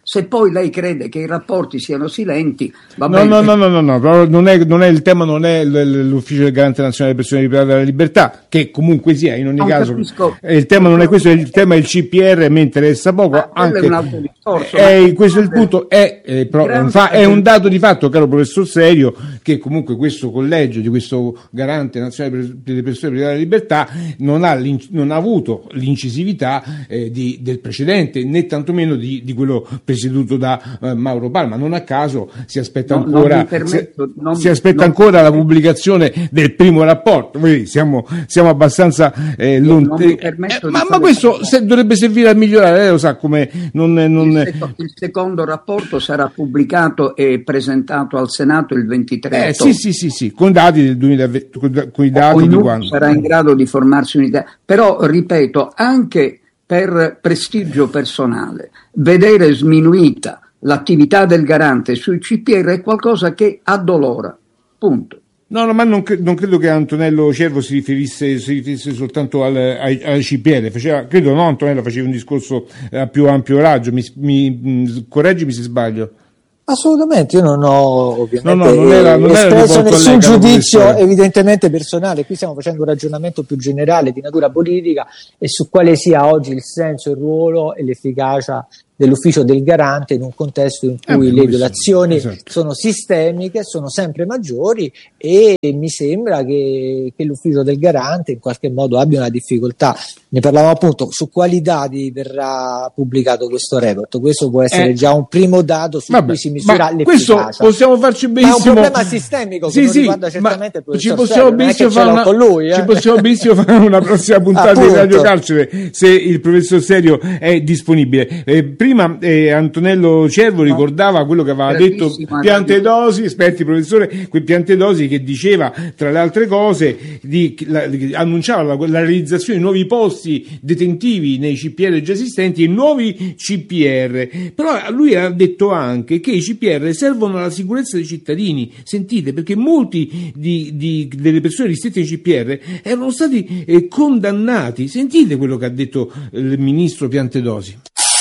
Se poi lei crede che i rapporti siano silenti, va no, bene. No, no, no, no, no, no, non è, non è il tema, non è l'ufficio del garante nazionale delle persone private della libertà, che comunque sia, in ogni non caso, capisco. Il tema non è questo, il tema è il C P R, mi interessa poco. Ah, anche, è un altro discorso. È, questo è il punto, è, è, pro, fa, è un dato di fatto, caro professor Serio, che comunque questo collegio di questo garante nazionale delle persone private della libertà non ha, non ha avuto l'incisività eh, di, del precedente, né tantomeno di, di quello precedente presieduto da uh, Mauro Palma. Non a caso si aspetta no, ancora, permetto, si, non, si aspetta non, ancora la pubblicazione del primo rapporto. Noi siamo, siamo abbastanza eh, lontani. Eh, ma, ma questo se, dovrebbe servire a migliorare, lei lo sa come non, non... Il, seco, il secondo rapporto sarà pubblicato e presentato al Senato il ventitré. Eh, sì, sì, sì, sì, con dati del duemilaventi, con, con i dati Poi di quando sarà in grado di formarsi un'idea. Però ripeto, anche per prestigio personale, vedere sminuita l'attività del garante sui C P R è qualcosa che addolora, punto. No, no, ma non, cre- non credo che Antonello Cervo si riferisse, si riferisse soltanto al, ai, ai C P R, faceva, credo no, Antonello faceva un discorso a più ampio raggio, mi, mi, correggimi se sbaglio. Assolutamente, io non ho ovviamente no, no, non era, non espresso nessun giudizio evidentemente personale, qui stiamo facendo un ragionamento più generale di natura politica e su quale sia oggi il senso, il ruolo e l'efficacia dell'ufficio del garante in un contesto in cui eh, le violazioni esatto. sono sistemiche, sono sempre maggiori e mi sembra che, che l'ufficio del garante in qualche modo abbia una difficoltà. Ne parlavamo appunto, su quali dati verrà pubblicato questo report. Questo può essere eh, già un primo dato su vabbè, cui si misura l'efficacia. Questo possiamo farci benissimo. Ma è un problema sistemico che sì, non sì, riguarda certamente il professor ci possiamo Serio, benissimo fare una, lui, eh? ci possiamo benissimo fare una prossima puntata di Radio Carcere se il professor Serio è disponibile. Eh, prima eh, Antonello Cervo ricordava quello che aveva detto Piantedosi, esperti professore, quel Piantedosi che diceva tra le altre cose di, la, annunciava la, la realizzazione di nuovi posti detentivi nei C P R già esistenti e nuovi C P R. Però lui ha detto anche che i C P R servono alla sicurezza dei cittadini. Sentite, perché molti di, di, delle persone ristrette ai C P R erano stati eh, condannati. Sentite quello che ha detto il ministro Piantedosi.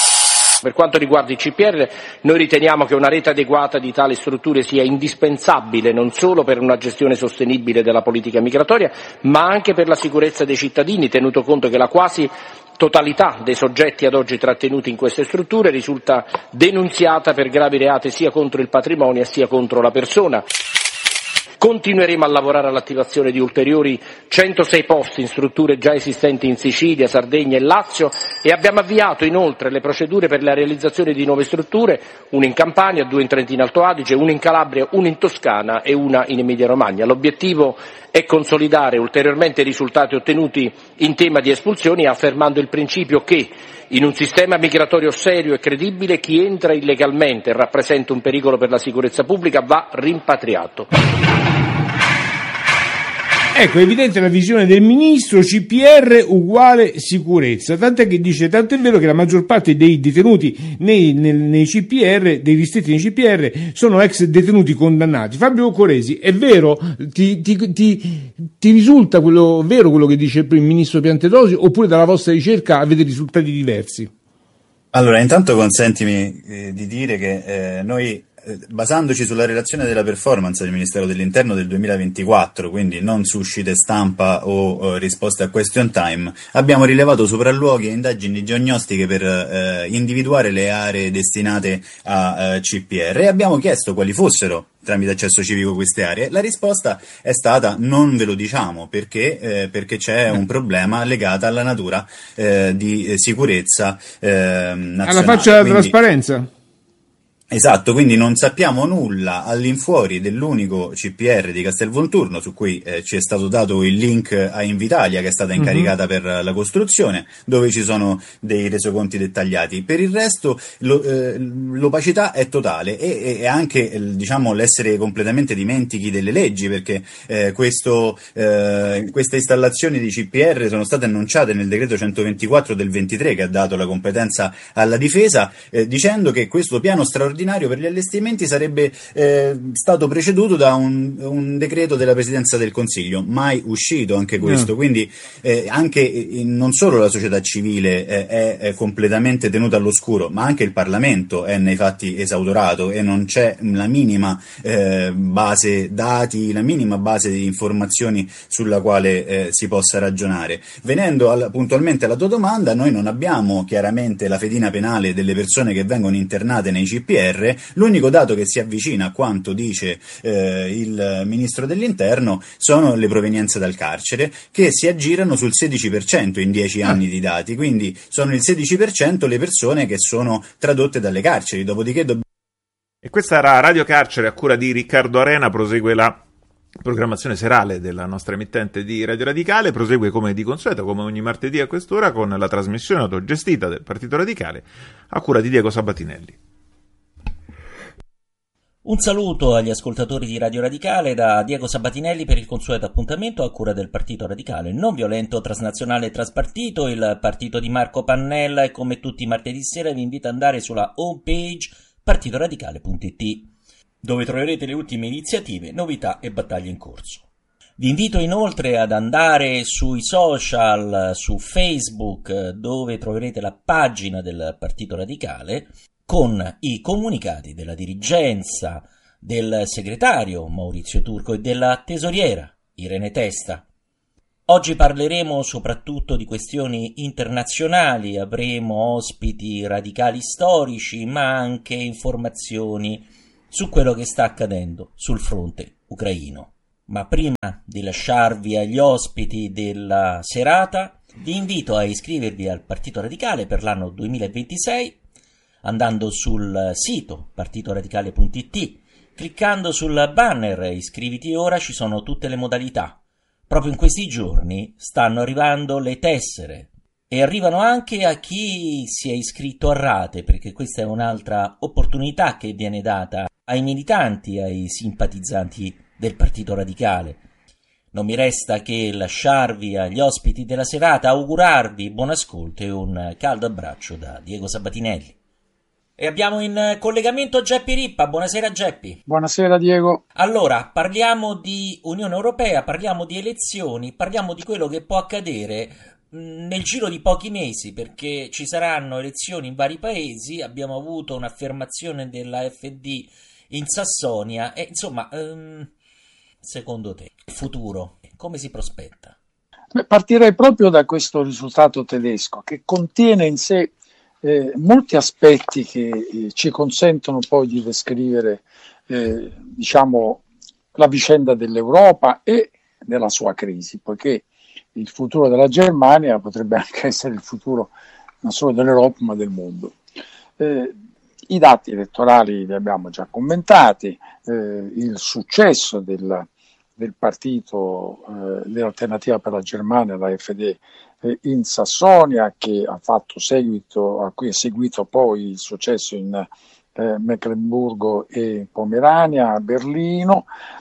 Per quanto riguarda i C P R, noi riteniamo che una rete adeguata di tali strutture sia indispensabile non solo per una gestione sostenibile della politica migratoria, ma anche per la sicurezza dei cittadini, tenuto conto che la quasi totalità dei soggetti ad oggi trattenuti in queste strutture risulta denunziata per gravi reati sia contro il patrimonio sia contro la persona. Continueremo a lavorare all'attivazione di ulteriori centosei posti in strutture già esistenti in Sicilia, Sardegna e Lazio e abbiamo avviato inoltre le procedure per la realizzazione di nuove strutture, una in Campania, due in Trentino Alto Adige, una in Calabria, una in Toscana e una in Emilia Romagna. L'obiettivo è consolidare ulteriormente i risultati ottenuti in tema di espulsioni, affermando il principio che in un sistema migratorio serio e credibile chi entra illegalmente e rappresenta un pericolo per la sicurezza pubblica va rimpatriato. Ecco, è evidente la visione del ministro, C P R uguale sicurezza, tant'è che dice, tanto è vero che la maggior parte dei detenuti nei, nei, nei C P R, dei ristretti nei C P R, sono ex detenuti condannati. Fabio Coresi, è vero? Ti, ti, ti, ti risulta quello, vero quello che dice il ministro Piantedosi, oppure dalla vostra ricerca avete risultati diversi? Allora, intanto consentimi eh, di dire che eh, noi basandoci sulla relazione della performance del Ministero dell'Interno del duemilaventiquattro, quindi non su uscite stampa o, o risposte a question time, abbiamo rilevato sopralluoghi e indagini diagnostiche per eh, individuare le aree destinate a eh, C P R e abbiamo chiesto quali fossero tramite accesso civico queste aree. La risposta è stata non ve lo diciamo perché, eh, perché c'è un problema legato alla natura eh, di eh, sicurezza eh, nazionale. Alla faccia della quindi, trasparenza. Esatto, quindi non sappiamo nulla all'infuori dell'unico C P R di Castelvolturno su cui eh, ci è stato dato il link a Invitalia che è stata incaricata mm-hmm. per la costruzione, dove ci sono dei resoconti dettagliati. Per il resto lo, eh, l'opacità è totale e, e anche eh, diciamo l'essere completamente dimentichi delle leggi, perché eh, questo, eh, queste installazioni di C P R sono state annunciate nel decreto centoventiquattro del ventitré che ha dato la competenza alla difesa, eh, dicendo che questo piano straordinario straordinario per gli allestimenti sarebbe eh, stato preceduto da un, un decreto della Presidenza del Consiglio, mai uscito anche questo, mm. quindi eh, anche eh, non solo la società civile eh, è, è completamente tenuta all'oscuro, ma anche il Parlamento è nei fatti esautorato e non c'è la minima eh, base dati, la minima base di informazioni sulla quale eh, si possa ragionare. Venendo al, puntualmente alla tua domanda, noi non abbiamo chiaramente la fedina penale delle persone che vengono internate nei C P R, l'unico dato che si avvicina a quanto dice eh, il Ministro dell'Interno sono le provenienze dal carcere, che si aggirano sul sedici per cento in dieci anni di dati, quindi sono il sedici per cento le persone che sono tradotte dalle carceri, dopodiché dobbiamo... E questa era Radio Carcere a cura di Riccardo Arena. Prosegue la programmazione serale della nostra emittente di Radio Radicale, prosegue come di consueto, come ogni martedì a quest'ora, con la trasmissione autogestita del Partito Radicale a cura di Diego Sabatinelli. Un saluto agli ascoltatori di Radio Radicale da Diego Sabatinelli per il consueto appuntamento a cura del Partito Radicale non violento, transnazionale e traspartito, il partito di Marco Pannella, e come tutti i martedì sera vi invito ad andare sulla homepage partitoradicale punto it, dove troverete le ultime iniziative, novità e battaglie in corso. Vi invito inoltre ad andare sui social, su Facebook, dove troverete la pagina del Partito Radicale con i comunicati della dirigenza, del segretario Maurizio Turco e della tesoriera Irene Testa. Oggi parleremo soprattutto di questioni internazionali, avremo ospiti radicali storici, ma anche informazioni su quello che sta accadendo sul fronte ucraino. Ma prima di lasciarvi agli ospiti della serata, vi invito a iscrivervi al Partito Radicale per l'anno duemilaventisei, andando sul sito partitoradicale punto it, cliccando sul banner iscriviti ora, ci sono tutte le modalità. Proprio in questi giorni stanno arrivando le tessere e arrivano anche a chi si è iscritto a rate, perché questa è un'altra opportunità che viene data ai militanti, ai simpatizzanti del Partito Radicale. Non mi resta che lasciarvi agli ospiti della serata, augurarvi buon ascolto e un caldo abbraccio da Diego Sabatinelli. E abbiamo in collegamento Geppi Rippa. Buonasera Geppi. Buonasera Diego. Allora, parliamo di Unione Europea, parliamo di elezioni, parliamo di quello che può accadere nel giro di pochi mesi, perché ci saranno elezioni in vari paesi. Abbiamo avuto un'affermazione della F D in Sassonia e insomma, um, secondo te, il futuro come si prospetta? Beh, partirei proprio da questo risultato tedesco, che contiene in sé Eh, molti aspetti che eh, ci consentono poi di descrivere eh, diciamo la vicenda dell'Europa e della sua crisi, poiché il futuro della Germania potrebbe anche essere il futuro non solo dell'Europa ma del mondo. Eh, I dati elettorali li abbiamo già commentati, eh, il successo del, del partito eh, dell'Alternativa per la Germania, la F D, in Sassonia, che ha fatto seguito, a cui è seguito poi il successo in eh, Meckenburgo e Pomerania, a Berlino,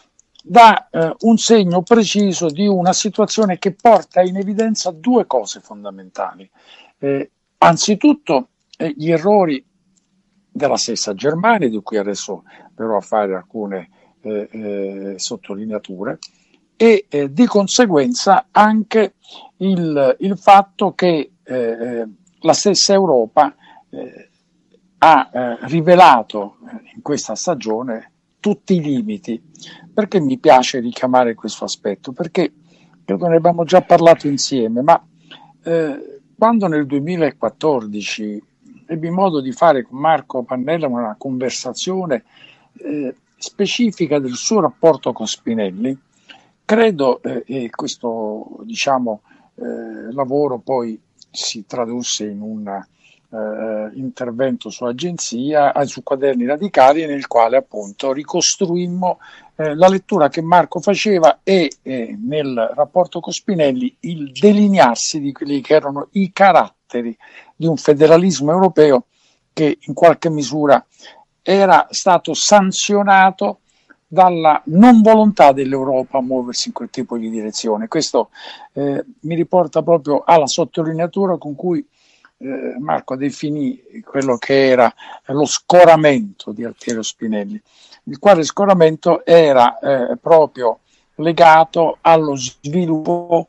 dà eh, un segno preciso di una situazione che porta in evidenza due cose fondamentali. Eh, anzitutto eh, gli errori della stessa Germania, di cui adesso verrò a fare alcune eh, eh, sottolineature, e eh, di conseguenza anche il, il fatto che eh, la stessa Europa eh, ha eh, rivelato in questa stagione tutti i limiti. Perché mi piace richiamare questo aspetto? Perché credo ne abbiamo già parlato insieme, ma eh, quando nel duemilaquattordici ebbi modo di fare con Marco Pannella una conversazione eh, specifica del suo rapporto con Spinelli, credo, eh, e questo diciamo, eh, lavoro poi si tradusse in un eh, intervento su agenzia, eh, su Quaderni Radicali, nel quale appunto ricostruimmo eh, la lettura che Marco faceva e eh, nel rapporto con Spinelli il delinearsi di quelli che erano i caratteri di un federalismo europeo che in qualche misura era stato sanzionato dalla non volontà dell'Europa a muoversi in quel tipo di direzione. Questo eh, mi riporta proprio alla sottolineatura con cui eh, Marco definì quello che era lo scoramento di Altiero Spinelli, il quale scoramento era eh, proprio legato allo sviluppo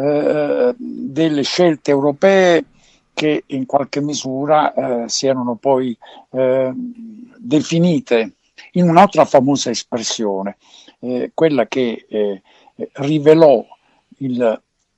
eh, delle scelte europee che in qualche misura eh, si erano poi eh, definite in un'altra famosa espressione, eh, quella che eh, rivelò il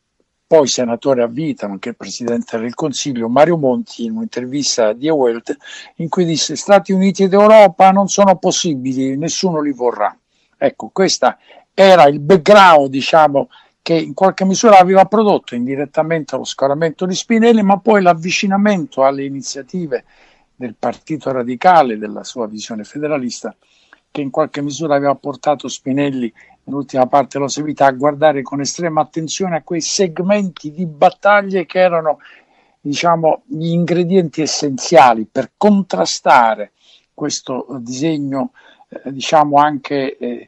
poi senatore a vita, nonché presidente del Consiglio, Mario Monti, in un'intervista di The Welt, in cui disse: Stati Uniti ed Europa non sono possibili, nessuno li vorrà. Ecco, questo era il background, diciamo, che in qualche misura aveva prodotto indirettamente lo scoramento di Spinelli, ma poi l'avvicinamento alle iniziative del Partito Radicale, della sua visione federalista, che in qualche misura aveva portato Spinelli, nell'ultima parte della sua vita, a guardare con estrema attenzione a quei segmenti di battaglie che erano, diciamo, gli ingredienti essenziali per contrastare questo disegno, eh, diciamo anche eh,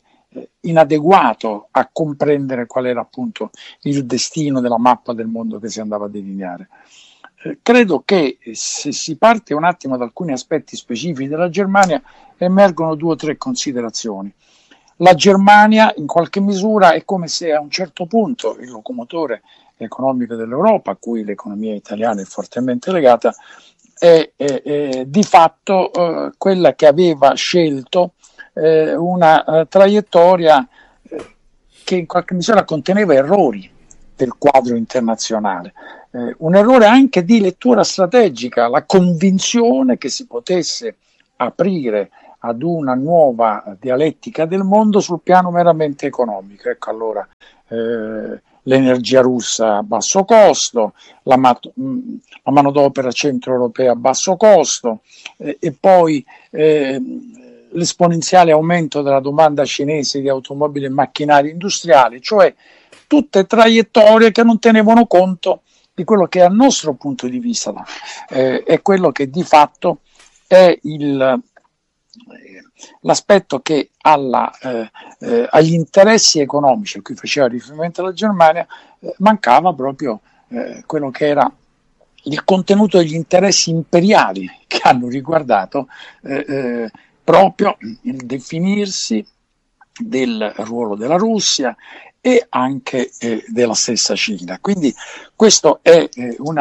inadeguato a comprendere qual era appunto il destino della mappa del mondo che si andava a delineare. Eh, credo che se si parte un attimo da alcuni aspetti specifici della Germania emergono due o tre considerazioni. La Germania in qualche misura è come se a un certo punto il locomotore economico dell'Europa, a cui l'economia italiana è fortemente legata, è, è, è di fatto eh, quella che aveva scelto eh, una uh, traiettoria eh, che in qualche misura conteneva errori del quadro internazionale, eh, un errore anche di lettura strategica, la convinzione che si potesse aprire ad una nuova dialettica del mondo sul piano meramente economico. Ecco, allora eh, l'energia russa a basso costo, la, mat- la manodopera centroeuropea a basso costo eh, e poi eh, l'esponenziale aumento della domanda cinese di automobili e macchinari industriali, cioè tutte traiettorie che non tenevano conto di quello che, a nostro punto di vista, eh, è quello che di fatto è il l'aspetto che alla, eh, eh, agli interessi economici a cui faceva riferimento la Germania eh, mancava proprio eh, quello che era il contenuto degli interessi imperiali che hanno riguardato eh, eh, proprio il definirsi del ruolo della Russia e anche eh, della stessa Cina. Quindi questo è eh, un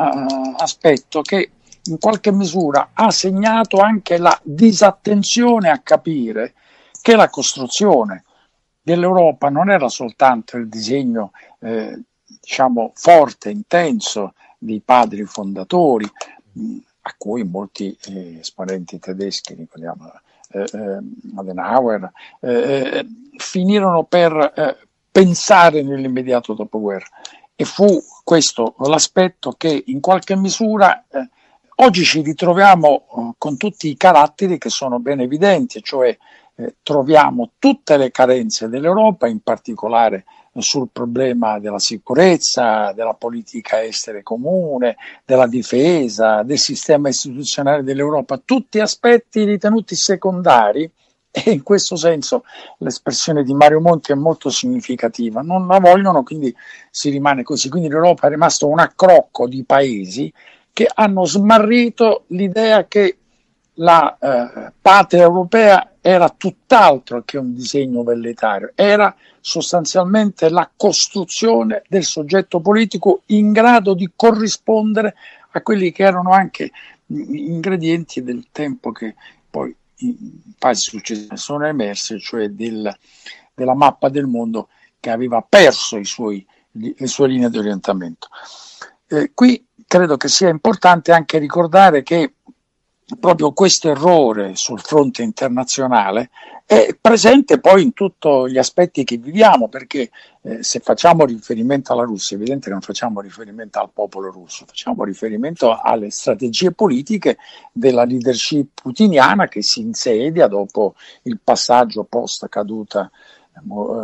aspetto che in qualche misura ha segnato anche la disattenzione a capire che la costruzione dell'Europa non era soltanto il disegno eh, diciamo forte, intenso dei padri fondatori, mh, a cui molti eh, esponenti tedeschi, ricordiamo eh, eh, Adenauer, eh, finirono per eh, pensare nell'immediato dopoguerra, e fu questo l'aspetto che in qualche misura eh, oggi ci ritroviamo uh, con tutti i caratteri che sono ben evidenti, cioè eh, troviamo tutte le carenze dell'Europa, in particolare uh, sul problema della sicurezza, della politica estera comune, della difesa, del sistema istituzionale dell'Europa, tutti aspetti ritenuti secondari, e in questo senso l'espressione di Mario Monti è molto significativa. Non la vogliono, quindi si rimane così. Quindi l'Europa è rimasto un accrocco di paesi che hanno smarrito l'idea che la eh, patria europea era tutt'altro che un disegno velletario, era sostanzialmente la costruzione del soggetto politico in grado di corrispondere a quelli che erano anche ingredienti del tempo che poi in fasi successive sono emersi, cioè del, della mappa del mondo che aveva perso i suoi, le sue linee di orientamento. Eh, qui credo che sia importante anche ricordare che proprio questo errore sul fronte internazionale è presente poi in tutti gli aspetti che viviamo, perché eh, se facciamo riferimento alla Russia, è evidente che non facciamo riferimento al popolo russo, facciamo riferimento alle strategie politiche della leadership putiniana che si insedia dopo il passaggio post caduta eh,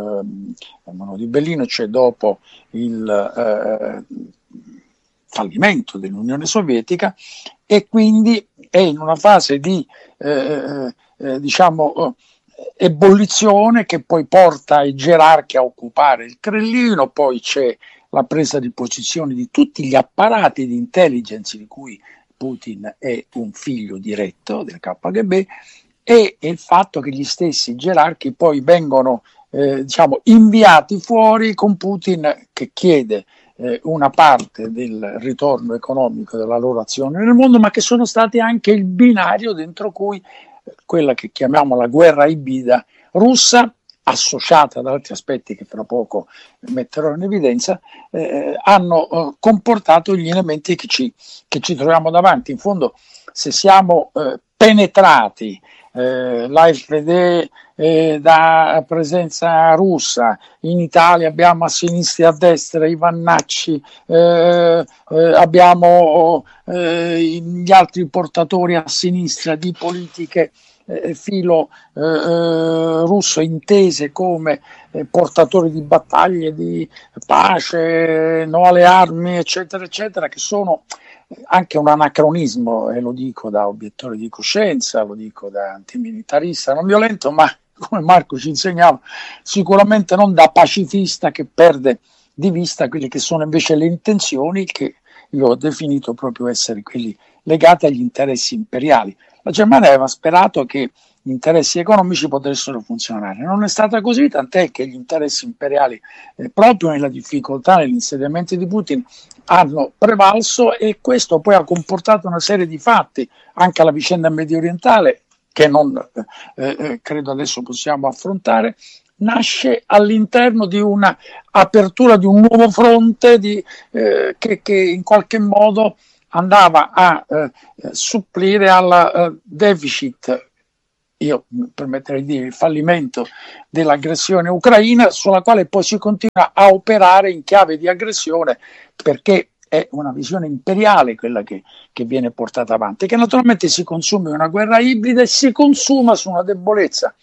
eh, di Berlino, cioè dopo il eh, fallimento dell'Unione Sovietica, e quindi è in una fase di eh, eh, diciamo ebollizione che poi porta i gerarchi a occupare il Cremlino. Poi c'è la presa di posizione di tutti gli apparati di intelligence di cui Putin è un figlio diretto del K G B, e il fatto che gli stessi gerarchi poi vengono eh, diciamo inviati fuori con Putin che chiede eh, una parte del ritorno economico della loro azione nel mondo, ma che sono stati anche il binario dentro cui eh, quella che chiamiamo la guerra ibrida russa, associata ad altri aspetti che fra poco metterò in evidenza, eh, hanno eh, comportato gli elementi che ci, che ci troviamo davanti. In fondo, se siamo eh, penetrati, eh, l'A F D eh, da presenza russa, in Italia abbiamo a sinistra e a destra i Vannacci, eh, eh, abbiamo eh, gli altri portatori a sinistra di politiche Eh, filo eh, eh, russo intese come eh, portatori di battaglie di pace, no alle armi, eccetera, eccetera, che sono anche un anacronismo, e lo dico da obiettore di coscienza, lo dico da antimilitarista non violento, ma come Marco ci insegnava, sicuramente non da pacifista che perde di vista quelle che sono invece le intenzioni che io ho definito proprio essere quelli legati agli interessi imperiali. La Germania aveva sperato che gli interessi economici potessero funzionare. Non è stata così, tant'è che gli interessi imperiali, eh, proprio nella difficoltà negli insediamenti di Putin, hanno prevalso, e questo poi ha comportato una serie di fatti, anche la vicenda medio orientale, che non eh, eh, credo adesso possiamo affrontare, nasce all'interno di una apertura di un nuovo fronte di, eh, che, che in qualche modo andava a eh, supplire al eh, deficit, io permetterei di dire il fallimento dell'aggressione ucraina, sulla quale poi si continua a operare in chiave di aggressione, perché è una visione imperiale quella che, che viene portata avanti, che naturalmente si consuma in una guerra ibrida e si consuma su una debolezza,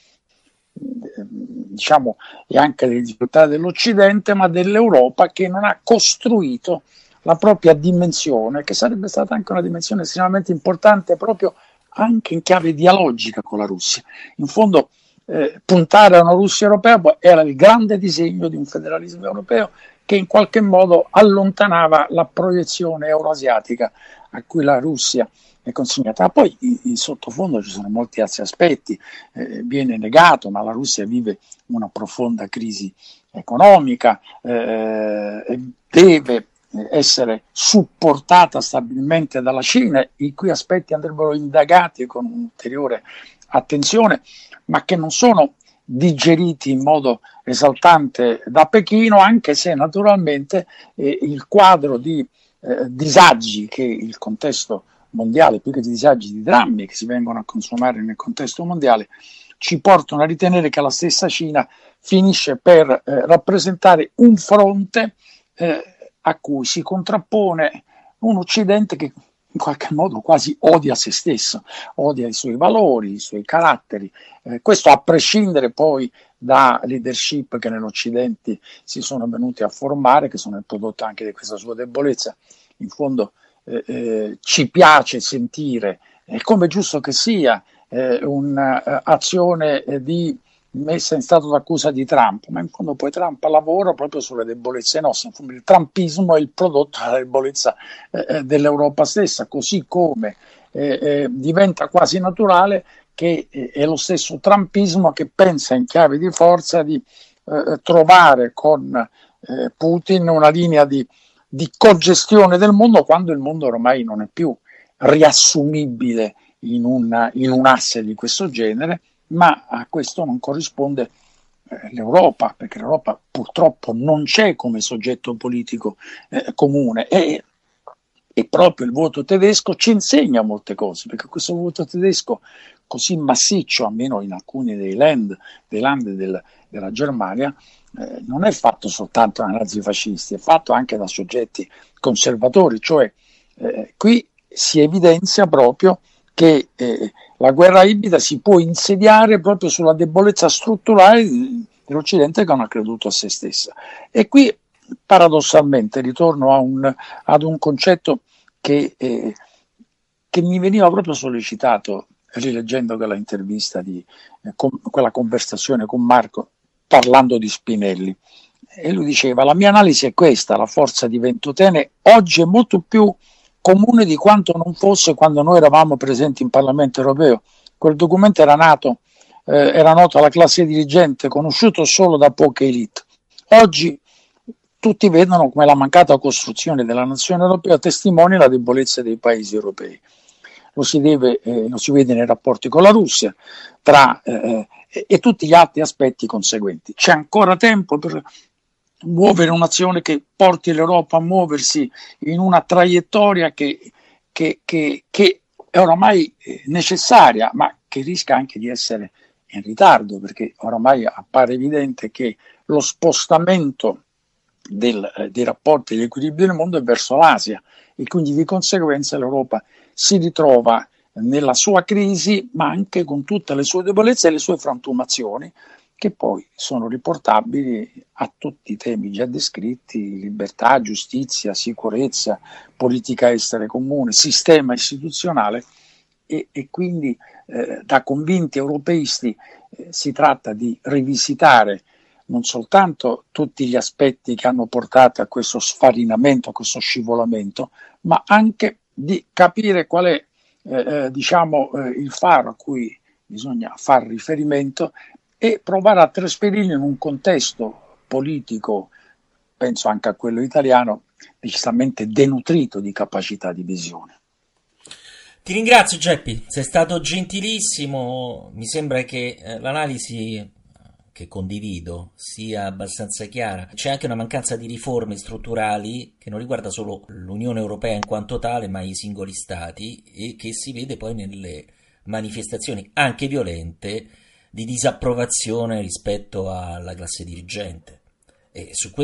diciamo, e anche le difficoltà dell'Occidente, ma dell'Europa, che non ha costruito la propria dimensione, che sarebbe stata anche una dimensione estremamente importante proprio anche in chiave dialogica con la Russia. In fondo eh, puntare a una Russia europea era il grande disegno di un federalismo europeo che in qualche modo allontanava la proiezione euroasiatica a cui la Russia è consegnata. Poi in, in sottofondo ci sono molti altri aspetti, eh, viene negato, ma la Russia vive una profonda crisi economica, eh, deve essere supportata stabilmente dalla Cina, i cui aspetti andrebbero indagati con ulteriore attenzione, ma che non sono digeriti in modo esaltante da Pechino, anche se naturalmente eh, il quadro di eh, disagi che il contesto mondiale, più che di disagi, di drammi che si vengono a consumare nel contesto mondiale, ci portano a ritenere che la stessa Cina finisce per eh, rappresentare un fronte eh, a cui si contrappone un Occidente che in qualche modo quasi odia se stesso, odia i suoi valori, i suoi caratteri, eh, questo a prescindere poi da leadership che nell'Occidente si sono venuti a formare, che sono il prodotto anche di questa sua debolezza. In fondo eh, eh, ci piace sentire, e come giusto che sia, eh, un'azione eh, di messa in stato d'accusa di Trump, ma in fondo poi Trump lavora proprio sulle debolezze nostre. In fondo il trumpismo è il prodotto della debolezza eh, dell'Europa stessa, così come eh, eh, diventa quasi naturale che eh, è lo stesso trumpismo che pensa in chiave di forza di eh, trovare con eh, Putin una linea di, di cogestione del mondo, quando il mondo ormai non è più riassumibile in, una, in un asse di questo genere, ma a questo non corrisponde eh, l'Europa, perché l'Europa purtroppo non c'è come soggetto politico eh, comune, e, e proprio il voto tedesco ci insegna molte cose, perché questo voto tedesco così massiccio, almeno in alcuni dei land, dei land del, della Germania, eh, non è fatto soltanto da nazifascisti, è fatto anche da soggetti conservatori, cioè eh, qui si evidenzia proprio che eh, la guerra ibrida si può insediare proprio sulla debolezza strutturale dell'Occidente che non ha creduto a se stessa. E qui paradossalmente ritorno a un, ad un concetto che, eh, che mi veniva proprio sollecitato rileggendo quella intervista, di, eh, con, quella conversazione con Marco parlando di Spinelli. e lui diceva: la mia analisi è questa, la forza di Ventotene oggi è molto più comune di quanto non fosse quando noi eravamo presenti in Parlamento europeo. Quel documento era nato, eh, era noto alla classe dirigente, conosciuto solo da poche elite. Oggi tutti vedono come la mancata costruzione della nazione europea testimonia la debolezza dei paesi europei. Lo si, deve, eh, lo si vede nei rapporti con la Russia tra, eh, e, e tutti gli altri aspetti conseguenti. C'è ancora tempo per muovere un'azione che porti l'Europa a muoversi in una traiettoria che, che, che, che è oramai necessaria, ma che rischia anche di essere in ritardo, perché oramai appare evidente che lo spostamento del, eh, dei rapporti e degli equilibri del mondo è verso l'Asia, e quindi di conseguenza l'Europa si ritrova nella sua crisi, ma anche con tutte le sue debolezze e le sue frantumazioni, che poi sono riportabili a tutti i temi già descritti: libertà, giustizia, sicurezza, politica estera comune, sistema istituzionale, e, e quindi eh, da convinti europeisti eh, si tratta di rivisitare non soltanto tutti gli aspetti che hanno portato a questo sfarinamento, a questo scivolamento, ma anche di capire qual è eh, diciamo, eh, il faro a cui bisogna far riferimento e provare a trasferirlo in un contesto politico, penso anche a quello italiano, decisamente denutrito di capacità di visione. Ti ringrazio Geppi, sei stato gentilissimo, mi sembra che eh, l'analisi che condivido sia abbastanza chiara. C'è anche una mancanza di riforme strutturali che non riguarda solo l'Unione Europea in quanto tale, ma i singoli stati, e che si vede poi nelle manifestazioni anche violente di disapprovazione rispetto alla classe dirigente. E su